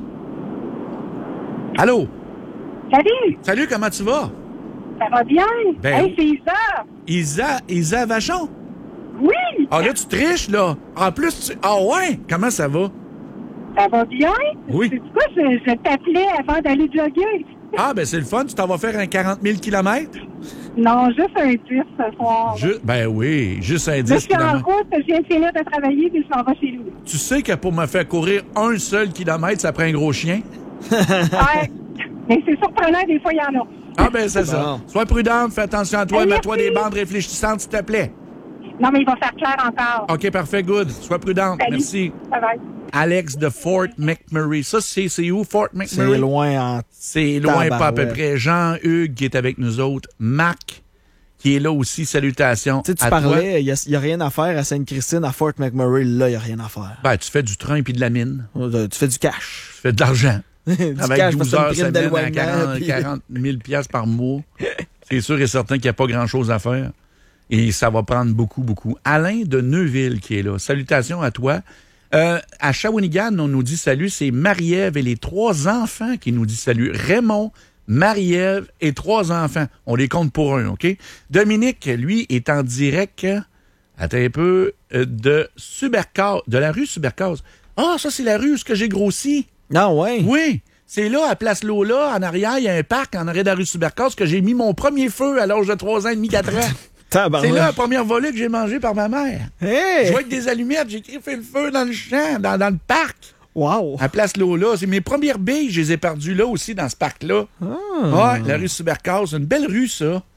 Allô? Salut! Salut, comment tu vas? Ça va bien? Ben, hey, c'est Isa! Isa Vachon? Oui! Ah là, tu triches, là. En plus, ah ouais? Comment ça va? Ça va bien? Oui. C'est quoi, je t'appelais avant d'aller jogger. Ah, ben c'est le fun. Tu t'en vas faire un 40 000 km? Non, juste un 10 ce soir. Ben oui, juste un 10 km. Je suis en km. route, je viens de finir de travailler, puis je m'en vais chez lui. Tu sais que pour me faire courir un seul kilomètre, ça prend un gros chien? Ouais. Mais c'est surprenant, des fois, il y en a. Ah, ben c'est ça. Sois prudente, fais attention à toi, Hey, mets-toi merci. des bandes réfléchissantes, s'il te plaît. Non, mais il va faire clair encore. OK, parfait, good. Sois prudente. Salut. Merci. Bye bye. Alex de Fort McMurray. Ça, c'est où, Fort McMurray? C'est loin en C'est loin, pas à peu tabarouette. près. Jean-Hugues qui est avec nous autres. Marc qui est là aussi. Salutations. Tu sais, tu à toi. parlais, il n'y a rien à faire à Sainte-Christine, à Fort McMurray. Là, il n'y a rien à faire. Ben, tu fais du train puis de la mine. Tu fais du cash. Tu fais de l'argent. Du Avec cash, 12 parce heures que c'est une prime semaine à d'éloignement, 40 000 piastres par mois. C'est sûr et certain qu'il n'y a pas grand-chose à faire. Et ça va prendre beaucoup, beaucoup. Alain de Neuville qui est là. Salutations à toi. À Shawinigan, on nous dit salut. C'est Marie-Ève et les 3 enfants qui nous dit salut. Raymond, Marie-Ève et 3 enfants. On les compte pour un, OK? Dominique, lui, est en direct, attends un peu, de Subercase, de la rue Subercase. Ah, ça, c'est la rue où j'ai grossi. Ah ouais? Oui. C'est là, à Place Lola, en arrière, il y a un parc en arrière de la rue Subercase que j'ai mis mon premier feu à l'âge de 3 ans et demi, 4 ans. C'est là la première volée que j'ai mangée par ma mère. Hey! Je jouais avec des allumettes, j'ai fait le feu dans le champ, dans le parc. Wow! À Place Lola. C'est mes premières billes, je les ai perdues là aussi, dans ce parc-là. Ouais, la rue Subercase. C'est une belle rue, ça.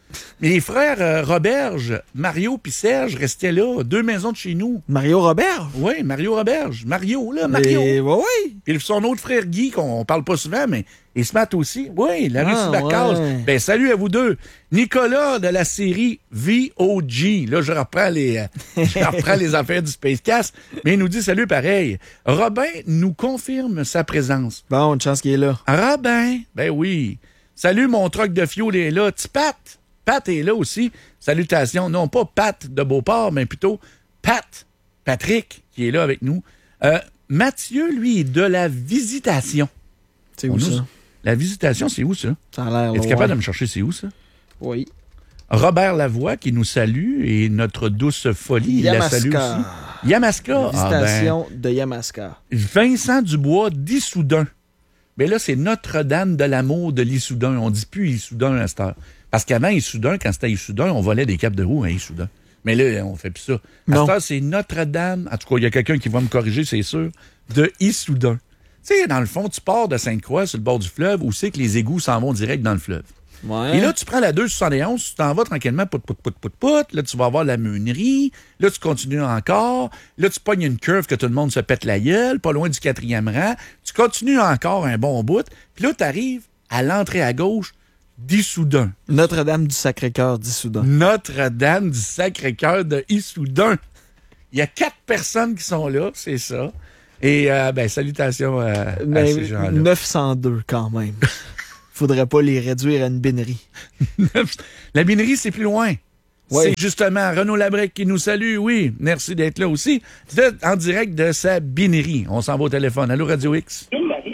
Mes frères Roberge, Mario puis Serge restaient là, 2 maisons de chez nous. Mario Roberge? Oui, Mario Roberge. Mario, là, Mario. Oui. Puis son autre frère Guy, qu'on parle pas souvent, mais il se mate aussi. Oui, la rue Sibacase. Ouais. Ben, salut à vous deux. Nicolas de la série VOG. Là, je reprends les affaires du Spacecast, mais il nous dit salut pareil. Robin nous confirme sa présence. Bon, une chance qu'il est là. Robin, ben oui. Salut, mon troc de fioul est là. Petit Pat. Pat est là aussi. Salutations. Non, pas Pat de Beauport, mais plutôt Patrick, qui est là avec nous. Mathieu, lui, est de la Visitation. C'est où ça? La Visitation, c'est où ça? Ça a l'air. Es-tu capable de me chercher c'est où ça? Oui. Robert Lavoie qui nous salue et notre douce folie, il la salue aussi. Yamaska. La Visitation de Yamaska. Vincent Dubois d'Issoudun. Mais là, c'est Notre-Dame de l'amour de l'Issoudun. On dit plus Issoudun à cette heure. Parce qu'avant, Issoudun, quand c'était Issoudun, on volait des capes de roue à Issoudun. Mais là, on fait plus ça. À cette heure, c'est Notre-Dame. En tout cas, il y a quelqu'un qui va me corriger, c'est sûr. De Issoudun. Tu sais, dans le fond, tu pars de Sainte-Croix sur le bord du fleuve où c'est que les égouts s'en vont direct dans le fleuve. Ouais. Et là, tu prends la 271, tu t'en vas tranquillement, pout. Là, tu vas avoir la meunerie. Là, tu continues encore. Là, tu pognes une curve que tout le monde se pète la gueule, pas loin du 4e rang. Tu continues encore un bon bout. Puis là, tu arrives à l'entrée à gauche d'Issoudun. Notre-Dame du Sacré-Cœur d'Issoudun. Notre-Dame du Sacré-Cœur d'Issoudun. Il y a 4 personnes qui sont là, c'est ça. Et, salutations à ces gens-là. 902 quand même. Faudrait pas les réduire à une binerie. La binerie, c'est plus loin. Oui. C'est justement Renaud Labrec qui nous salue. Oui, merci d'être là aussi. C'est en direct de sa binerie. On s'en va au téléphone. Allô, Radio X?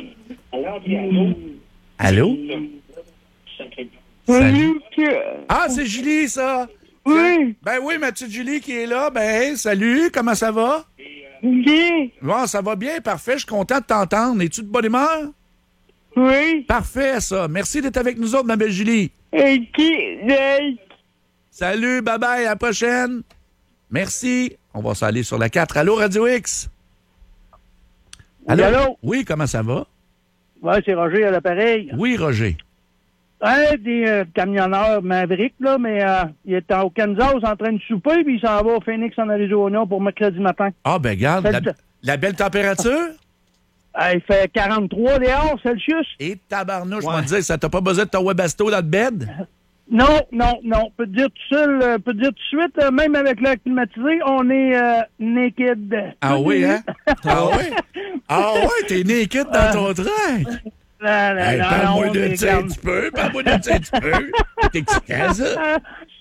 Allô? Salut. Ah, c'est Julie, ça? Oui. Ben oui, ma petite Julie qui est là. Ben, salut, comment ça va? Bien. Bon, ça va bien, parfait. Je suis content de t'entendre. Es-tu de bonne humeur? Oui. Parfait, ça. Merci d'être avec nous autres, ma belle Julie. Salut, bye-bye, à la prochaine. Merci. On va s'aller sur la 4. Allô, Radio X? Allô? Oui, comment ça va? Oui, c'est Roger à l'appareil. Oui, Roger. Des camionneurs Maverick, là, mais il est au Kansas en train de souper, puis il s'en va au Phoenix en Arizona pour mercredi matin. Ah, ben regarde, la belle température? Il fait 43 dehors, Celsius. Et tabarnouche, je me disais, ça t'a pas besoin de ton Webasto dans le bed? Non. Peut te dire tout seul, peut te dire tout de suite, même avec l'air climatisé, on est naked. Ah oui, hein? Ah oui? Ah oui, t'es naked dans ton train? Parle-moi de ça un petit peu, T'es excitant, ça?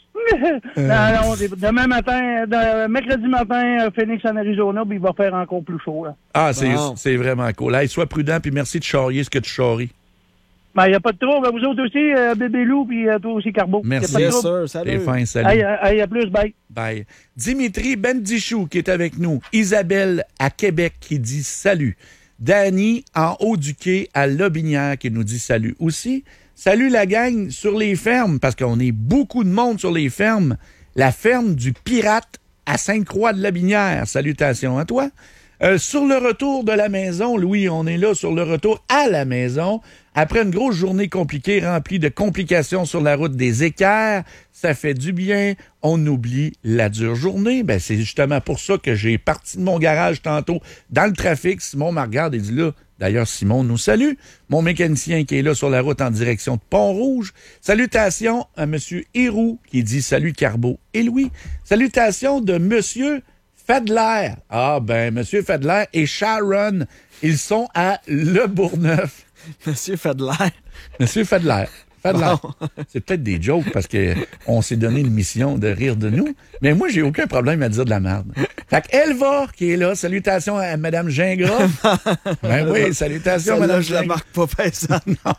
Non, demain matin, mercredi matin, Phoenix en Arizona, puis il va faire encore plus chaud. Là. Ah, c'est vraiment cool. Hey, sois prudent, puis merci de charrier ce que tu charries. Ben, il n'y a pas de trouble. Vous autres aussi, Bébé Lou, puis toi aussi, Carbo. Merci, bien sûr. Salut. T'es fin, salut. Hey, à plus, bye. Bye. Dimitri Bendichou qui est avec nous. Isabelle à Québec qui dit salut. Danny en haut du quai à Lobinière qui nous dit salut aussi. Salut la gang sur les fermes, parce qu'on est beaucoup de monde sur les fermes. La ferme du Pirate à Sainte-Croix-de-Lobinière. Salutations à toi. Sur le retour de la maison, Louis, on est là sur le retour à la maison. Après une grosse journée compliquée, remplie de complications sur la route des équerres, ça fait du bien. On oublie la dure journée. Ben, c'est justement pour ça que j'ai parti de mon garage tantôt dans le trafic. Simon me regarde et dit là, d'ailleurs, Simon nous salue. Mon mécanicien qui est là sur la route en direction de Pont-Rouge. Salutations à M. Héroux qui dit salut Carbo et Louis. Salutations de M. Fadler. Ah, ben, M. Fadler et Sharon, ils sont à Le Bourgneuf. Monsieur Fadler. Monsieur Fadler. Bon. C'est peut-être des jokes parce qu'on s'est donné une mission de rire de nous. Mais moi, j'ai aucun problème à dire de la merde. Fait qu'Elva, qui est là, salutations à Mme Gingras. Ben oui, salutations à Mme Gingras. Je la marque pas ça. Non.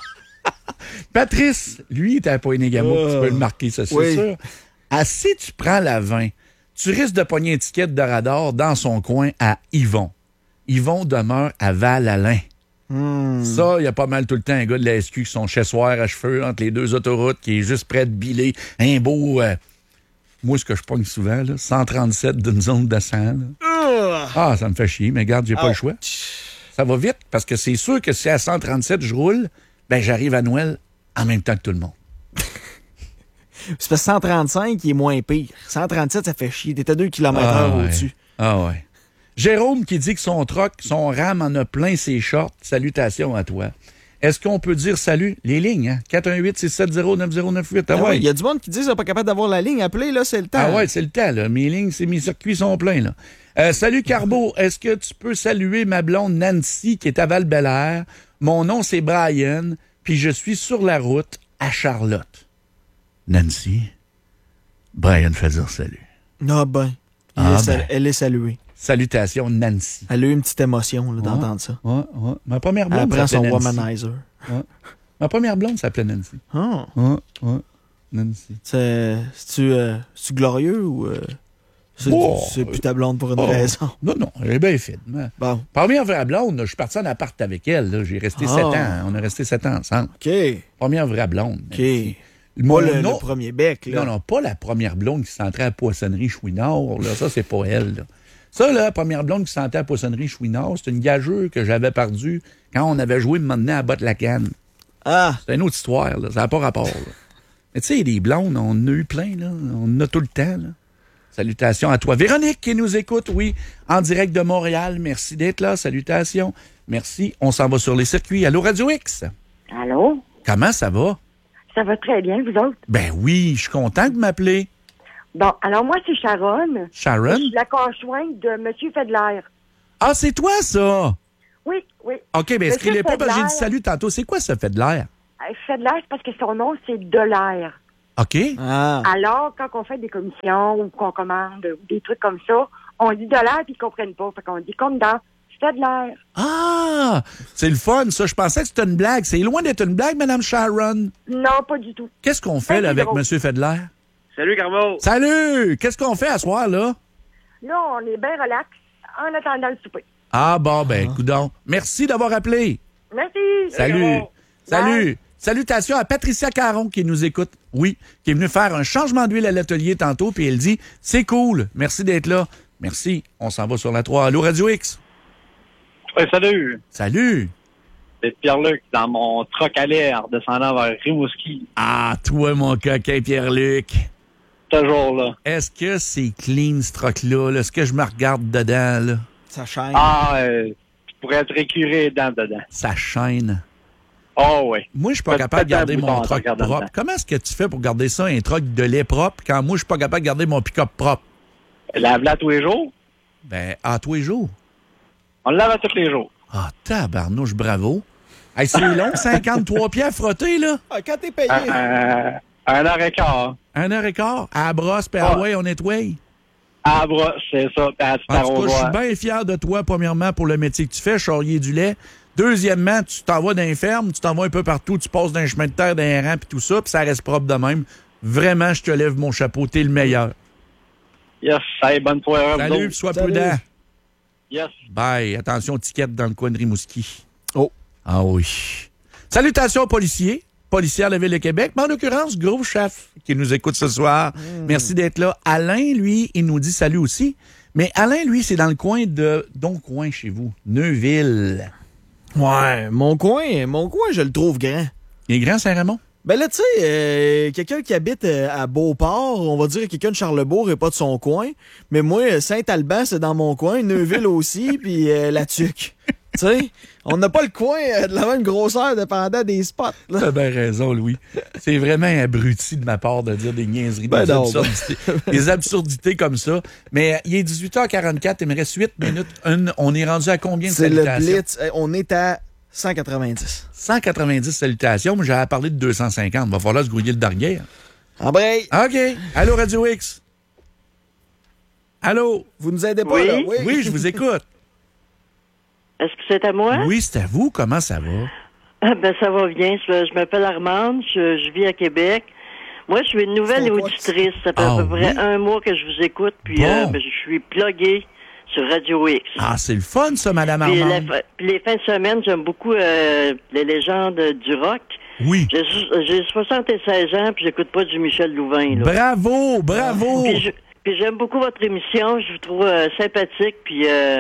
Patrice, lui, était à Pointe-Négamo. Tu peux le marquer, ça, c'est sûr. Si tu prends la 20, tu risques de pogner une étiquette de radar dans son coin à Yvon. Yvon demeure à Val-Alain. Ça, il y a pas mal tout le temps un gars de la SQ qui sont chez soir à cheveux entre les deux autoroutes, qui est juste près de biler un beau... moi, ce que je pogne souvent, là, 137 d'une zone de 100. Ah, ça me fait chier, mais regarde, j'ai pas le choix. Ça va vite, parce que c'est sûr que si à 137, je roule, ben j'arrive à Noël en même temps que tout le monde. C'est parce que 135, il est moins pire. 137, ça fait chier. T'es à 2 km/h au-dessus. Ah ouais. Jérôme qui dit que son troc, son RAM en a plein ses shorts. Salutations à toi. Est-ce qu'on peut dire salut? Les lignes, hein? 418-670-9098. Ah ouais. Il y a du monde qui dit qu'ils sont pas capables d'avoir la ligne. Appelez, là, c'est le temps. Ah ouais, c'est le temps, là. Mes lignes, mes circuits sont pleins, là. Salut, Carbo. Est-ce que tu peux saluer ma blonde Nancy qui est à Val-Bélair? Mon nom, c'est Brian, puis je suis sur la route à Charlotte. Nancy, Brian fait dire salut. Ah ben, elle est saluée. Salutations, Nancy. Elle a eu une petite émotion là, d'entendre ça. Ouais. Ma première blonde s'appelait s'appelait son Nancy. womanizer. Ouais. Ma première blonde s'appelait Nancy. Ah. Ouais. Nancy. C'est-tu glorieux ou c'est plus ta blonde pour une raison? Non, elle est bien fine. Bon. Première vraie blonde, je suis parti en appart avec elle. Là. J'ai resté 7 ans. On a resté 7 ans ensemble. OK. Première vraie blonde. OK. Pas le premier bec, là. Non, pas la première blonde qui s'entrait à la poissonnerie Chouinard. Là. Ça, c'est pas elle. Là. Ça, la première blonde qui sentait à la poissonnerie Chouinard, c'est une gageure que j'avais perdue quand on avait joué maintenant à Botte-la-Canne. Ah! C'est une autre histoire, là. Ça n'a pas rapport. Là. Mais tu sais, des blondes, on en a eu plein, là. On en a tout le temps, là. Salutations à toi. Véronique qui nous écoute, oui, en direct de Montréal. Merci d'être là. Salutations. Merci. On s'en va sur les circuits. Allô, Radio X? Allô? Comment ça va? Ça va très bien, vous autres? Ben oui, je suis content de m'appeler. Bon, alors moi, c'est Sharon. Sharon? Je suis la conjointe de M. Fedler. Ah, c'est toi, ça? Oui. OK, mais écris-les pas parce que j'ai dit salut tantôt. C'est quoi ça, Fedler? Fedler, c'est parce que son nom, c'est Delaire. OK. Ah. Alors, quand on fait des commissions ou qu'on commande ou des trucs comme ça, on dit Delaire puis ils comprennent pas. Fait qu'on dit comme dans Fedler. Ah! C'est le fun, ça. Je pensais que c'était une blague. C'est loin d'être une blague, Mme Sharon. Non, pas du tout. Qu'est-ce qu'on fait là, avec M. Fedler? Salut, Carbo. Salut! Qu'est-ce qu'on fait à soir, là? Là, on est bien relax en attendant le souper. Ah, bon, ben, coudonc. Merci d'avoir appelé. Merci. Salut. Salut. Salutations à Patricia Caron qui nous écoute. Oui, qui est venue faire un changement d'huile à l'atelier tantôt, puis elle dit « C'est cool. Merci d'être là. » Merci. On s'en va sur la 3. Allô, Radio X? Oui, salut. Salut. C'est Pierre-Luc dans mon troc à l'air descendant vers Rimouski. Ah, toi, mon coquin Pierre-Luc. Toujours là. Est-ce que c'est clean, ce troc-là? Là? Est-ce que je me regarde dedans? Là? Ça chaîne. Tu pourrais être écuré dedans. Ça chaîne. Oh oui. Moi, je suis pas capable de garder mon troc propre. Comment est-ce que tu fais pour garder ça, un troc de lait propre, quand moi, je suis pas capable de garder mon pick-up propre? Lave-la à tous les jours? Ben, à tous les jours. On le lave à tous les jours. Ah, tabarnouche, bravo. Hey, c'est long, 53 pieds à frotter, là. Ah, quand t'es payé. 1h15. 1h15. À la brosse, puis on nettoie. À la brosse, c'est ça. En tout cas, je suis bien fier de toi, premièrement, pour le métier que tu fais, charrier du lait. Deuxièmement, tu t'en vas dans les fermes, tu t'en vas un peu partout, tu passes dans les chemins de terre, dans les rangs, puis tout ça, puis ça reste propre de même. Vraiment, je te lève mon chapeau. T'es le meilleur. Yes. Hey, bonne soirée. Salut, sois prudent. Yes. Bye. Attention, ticket dans le coin de Rimouski. Oh. Ah oui. Salutations aux policiers. Policiers de la Ville de Québec. Mais en l'occurrence, gros chef qui nous écoute ce soir. Merci d'être là. Alain, lui, il nous dit salut aussi. Mais Alain, lui, c'est dans le coin de... Coin chez vous. Neuville. Ouais, mon coin, je le trouve grand. Il est grand, Saint-Raymond? Ben là, tu sais, quelqu'un qui habite à Beauport, on va dire quelqu'un de Charlebourg et pas de son coin. Mais moi, Saint-Alban, c'est dans mon coin. Neuville aussi, puis La Tuque. Tu sais, on n'a pas le coin de la même grosseur dépendant des spots. Là. T'as bien raison, Louis. C'est vraiment abruti de ma part de dire des niaiseries, des absurdités comme ça. Mais il est 18h44, il me reste 8 minutes. On est rendu à combien de salutations? C'est le Blitz. On est à 190. 190 salutations, mais j'avais parlé de 250. Va falloir se grouiller le derrière. Embraye. OK. Allô, Radio X? Allô? Vous nous aidez pas, là? Oui, je vous écoute. Est-ce que c'est à moi? Oui, c'est à vous. Comment ça va? Ça va bien. Je m'appelle Armande. Je vis à Québec. Moi, je suis une nouvelle auditrice. Ça fait à peu près un mois que je vous écoute. Puis je suis pluguée sur Radio X. Ah, c'est le fun, ça, Madame Armande. Puis les fins de semaine, j'aime beaucoup les légendes du rock. Oui. J'ai 76 ans, puis j'écoute pas du Michel Louvain. Là. Bravo! Puis j'aime beaucoup votre émission. Je vous trouve sympathique, puis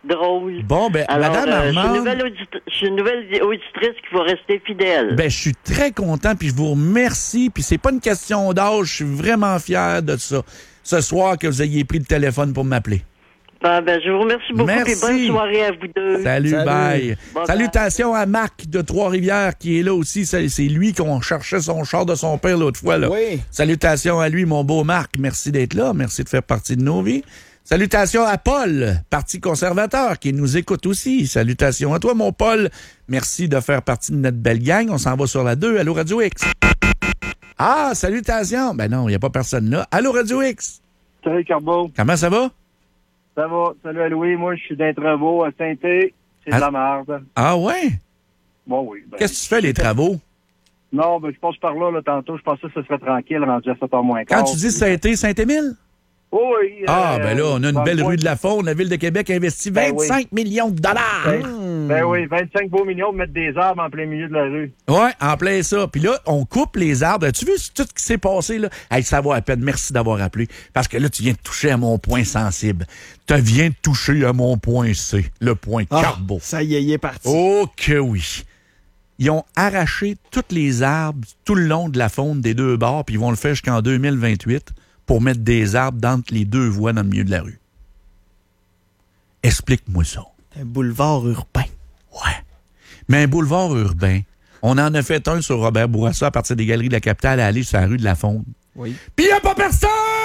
drôle. Bon, ben, alors, Madame Armande... je suis une nouvelle auditrice qui va rester fidèle. Ben, je suis très content, puis je vous remercie. Puis c'est pas une question d'âge, je suis vraiment fier de ça. Ce soir, que vous ayez pris le téléphone pour m'appeler. Ben, je vous remercie beaucoup. Merci. Et bonne soirée à vous deux. Salut. Bye. Bye. Salutations à Marc de Trois-Rivières qui est là aussi. C'est lui qu'on cherchait son char de son père l'autre fois. Là. Oui. Salutations à lui, mon beau Marc. Merci d'être là. Merci de faire partie de nos vies. Salutations à Paul, Parti conservateur, qui nous écoute aussi. Salutations à toi, mon Paul. Merci de faire partie de notre belle gang. On s'en va sur la 2. Allô, Radio X. Ah, salutations. Ben non, il n'y a pas personne là. Allô, Radio X. Salut, Carbo. Comment ça va? Ça va. Salut à Louis. Moi, je suis d'un travaux à Saint-Thé. C'est de la merde. Ah ouais? Bon, oui. Ben, qu'est-ce que tu fais, les travaux? Non, ben, je passe par là, tantôt. Je pensais que ce serait tranquille, rendu à 7h moins Quand quart. tu dis Saint-Étienne, Saint-Émile? Oui. Ben là, on a une belle rue de la Faune. La Ville de Québec a investi 25 millions de dollars. Ben oui, 25 beaux millions de mettre des arbres en plein milieu de la rue. Ouais, en plein ça. Puis là, on coupe les arbres. As-tu vu tout ce qui s'est passé, là? Hey, ça vaut à peine. Merci d'avoir appelé. Parce que là, tu viens de toucher à mon point sensible. Tu viens de toucher à mon point C, le point carbo. Ça y est, il est parti. Oh que oui. Ils ont arraché tous les arbres tout le long de la faune des deux bords, puis ils vont le faire jusqu'en 2028 pour mettre des arbres dans les deux voies dans le milieu de la rue. Explique-moi ça. Un boulevard urbain. Ouais. Mais un boulevard urbain, on en a fait un sur Robert Bourassa à partir des Galeries de la Capitale à aller sur la rue de la Faune. Oui. Puis il n'y a pas personne!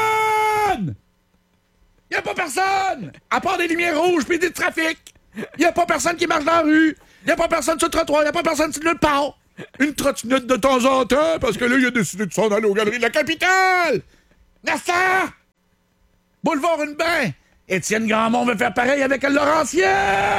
Il n'y a pas personne! À part des lumières rouges puis du trafic. Il n'y a pas personne qui marche dans la rue. Il n'y a pas personne sur le trottoir. Il n'y a pas personne sur le part. Une trottinette de temps en temps, parce que là, il a décidé de s'en aller aux Galeries de la Capitale. N'est-ce pas? Boulevard Urbain. Étienne Grandmont veut faire pareil avec le Laurentien!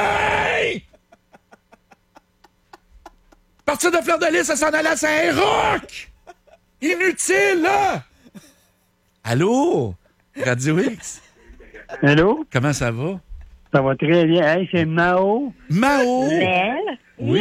Partir de Fleur de Lys, ça s'en allait à Saint-Roch! Inutile, là! Allô? Radio X? Allô? Comment ça va? Ça va très bien. Hey, c'est Mao. Mao? Oui.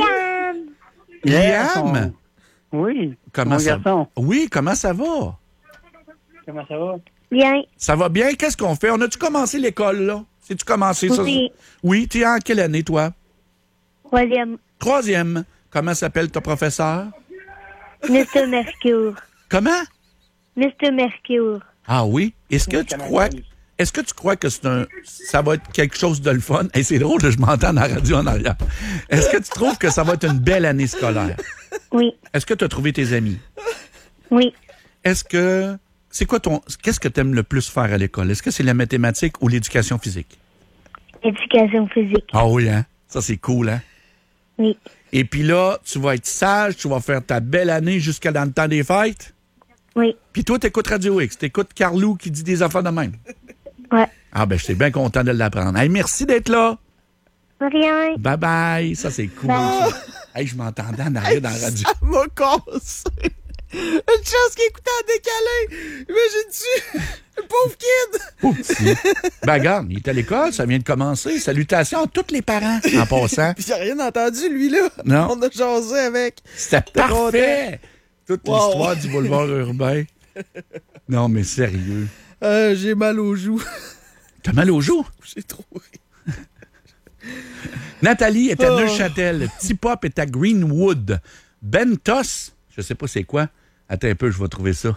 Liam? Oui. Comment ça va? Oui, comment ça va? Comment ça va? Bien. Ça va bien? Qu'est-ce qu'on fait? On a-tu commencé l'école, là? C'est-tu commencé, ça? Oui. Oui, tu es en quelle année, toi? 3e. 3e. Comment s'appelle ton professeur? Mr. Mercure. Comment? Mr. Mercure. Ah oui? Est-ce que tu crois que ça va être quelque chose de le fun? Hey, c'est drôle, je m'entends dans la radio en arrière. Est-ce que tu trouves que ça va être une belle année scolaire? Oui. Est-ce que tu as trouvé tes amis? Oui. Qu'est-ce que tu aimes le plus faire à l'école? Est-ce que c'est la mathématique ou l'éducation physique? Éducation physique. Ah oui, hein? Ça, c'est cool, hein? Oui. Et puis là, tu vas être sage, tu vas faire ta belle année jusqu'à dans le temps des fêtes? Oui. Puis toi, t'écoutes Radio X, t'écoutes Carlou qui dit des affaires de même? Ouais. Ah ben, je suis bien content de l'apprendre. Hey, merci d'être là. Rien. Bye-bye. Ça, c'est cool. Bye. Hey, je m'entendais en arrière dans la radio. Ça m'a cassé. Une chance qu'il écoutait en décalé. Imagine-tu? Pauvre kid. Pauvre petit. Ben, regarde, il est à l'école, ça vient de commencer. Salutations à tous les parents, en passant. Puis il n'a rien entendu, lui, là. Non. On a jasé avec. C'était parfait. Toute l'histoire du boulevard urbain. Non, mais sérieux. J'ai mal aux joues. T'as mal aux joues? J'ai trop ri. Nathalie est à Neuchâtel. Petit Pop est à Greenwood. Bentos, je sais pas c'est quoi. Attends un peu, je vais trouver ça.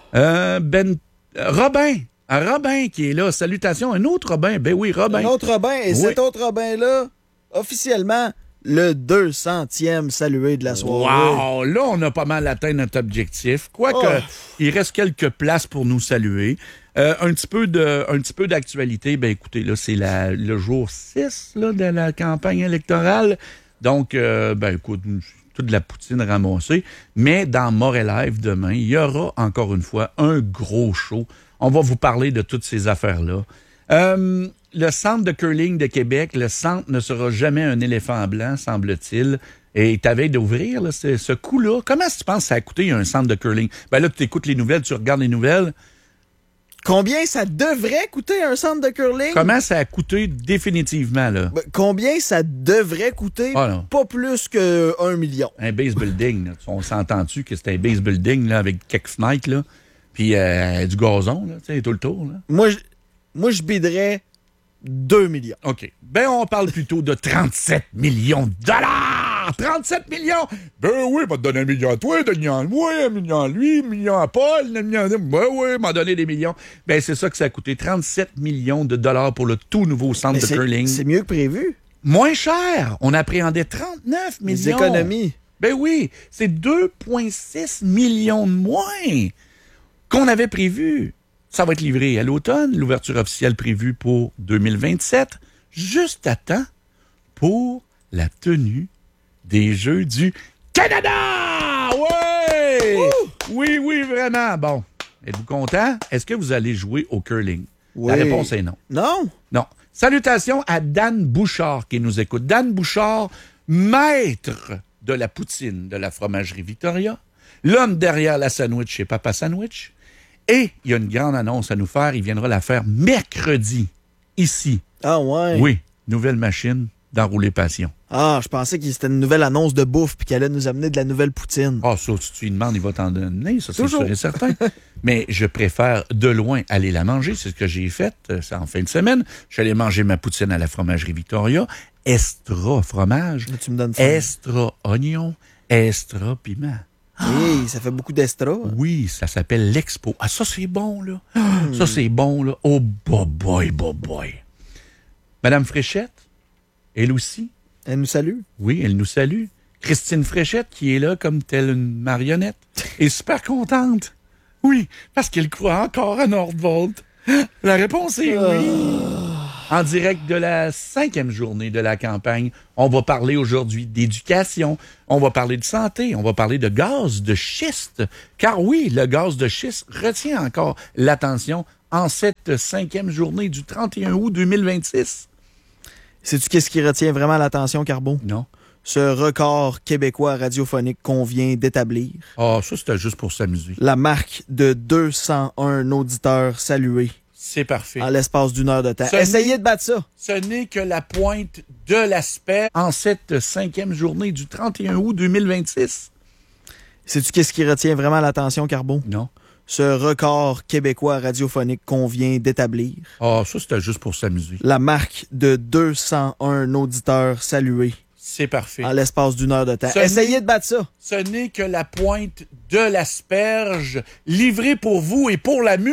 Robin. Un Robin qui est là. Salutations. Un autre Robin. Ben oui, Robin. Un autre Robin. Et oui. Cet autre Robin-là, officiellement, le 200e salué de la soirée. Wow! Là, on a pas mal atteint notre objectif. Quoique, il reste quelques places pour nous saluer. Un petit peu d'actualité. Ben écoutez, là, c'est le jour 6 là, de la campagne électorale. Donc, ben écoute, toute de la poutine ramassée. Mais dans Montréal Live demain, il y aura encore une fois un gros show. On va vous parler de toutes ces affaires-là. Le centre de curling de Québec, le centre ne sera jamais un éléphant blanc, semble-t-il. Et t'avais d'ouvrir là, ce coup-là. Comment est-ce que tu penses que ça a coûté un centre de curling? Ben là, tu écoutes les nouvelles, tu regardes les nouvelles. Combien ça devrait coûter un centre de curling? Comment ça a coûté définitivement, là? Ben, combien ça devrait coûter? Pas plus que 1 million. Un base building, là. On s'entend-tu que c'est un base building là, avec quelques fenêtres, là? Puis du gazon, là, tu sais, tout le tour, là. Moi, je biderais 2 millions. OK. Ben, on parle plutôt de 37 millions de dollars! 37 millions! Ben oui, va te donner 1 million à toi, 2 millions à moi, 1 million à lui, 1 million à Paul, 1 million à... Ben oui, m'a donné des millions. Ben, c'est ça que ça a coûté. 37 millions de dollars pour le tout nouveau centre de curling. C'est mieux que prévu. Moins cher! On appréhendait 39 millions. Les économies. Ben oui, c'est 2,6 millions de moins qu'on avait prévu. Ça va être livré à l'automne, l'ouverture officielle prévue pour 2027, juste à temps pour la tenue des Jeux du Canada! Ouais! Oui, oui, vraiment. Bon, êtes-vous content? Est-ce que vous allez jouer au curling? Oui. La réponse est non. Non? Non. Salutations à Dan Bouchard qui nous écoute. Dan Bouchard, maître de la poutine de la fromagerie Victoria, l'homme derrière la sandwich chez Papa Sandwich. Et il y a une grande annonce à nous faire. Il viendra la faire mercredi, ici. Ah ouais? Oui, nouvelle machine d'enrouler passion. Ah, je pensais que c'était une nouvelle annonce de bouffe puis qu'elle allait nous amener de la nouvelle poutine. Ah, ça, si tu lui demandes, il va t'en donner, ça, c'est sûr et certain. Mais je préfère de loin aller la manger. C'est ce que j'ai fait en fin de semaine. Je suis allé manger ma poutine à la fromagerie Victoria. Extra fromage, tu me donnes ça. extra oignon, extra piment. Oui, ça fait beaucoup d'extra. Oui, ça s'appelle l'Expo. Ah, ça, c'est bon, là. Ça, c'est bon, là. Oh, boy. Madame Fréchette, elle aussi. Elle nous salue. Oui, elle nous salue. Christine Fréchette, qui est là comme telle une marionnette, est super contente. Oui, parce qu'elle croit encore à Nordvolt. La réponse est oui. En direct de la 5e journée de la campagne, on va parler aujourd'hui d'éducation, on va parler de santé, on va parler de gaz de schiste. Car oui, le gaz de schiste retient encore l'attention en cette 5e journée du 31 août 2026. Sais-tu qu'est-ce qui retient vraiment l'attention, Carbo? Non. Ce record québécois radiophonique qu'on vient d'établir. Ah, ça, c'était juste pour s'amuser. La marque de 201 auditeurs salués. C'est parfait. En l'espace d'une heure de temps. Essayez de battre ça. Ce n'est que la pointe de l'aspect en cette 5e journée du 31 août 2026. Sais-tu qu'est-ce qui retient vraiment l'attention, Carbo? Non. Ce record québécois radiophonique qu'on vient d'établir. Ah, ça, c'était juste pour s'amuser. La marque de 201 auditeurs salués. C'est parfait. En l'espace d'une heure de temps. Essayez de battre ça. Ce n'est que la pointe de l'asperge livrée pour vous et pour la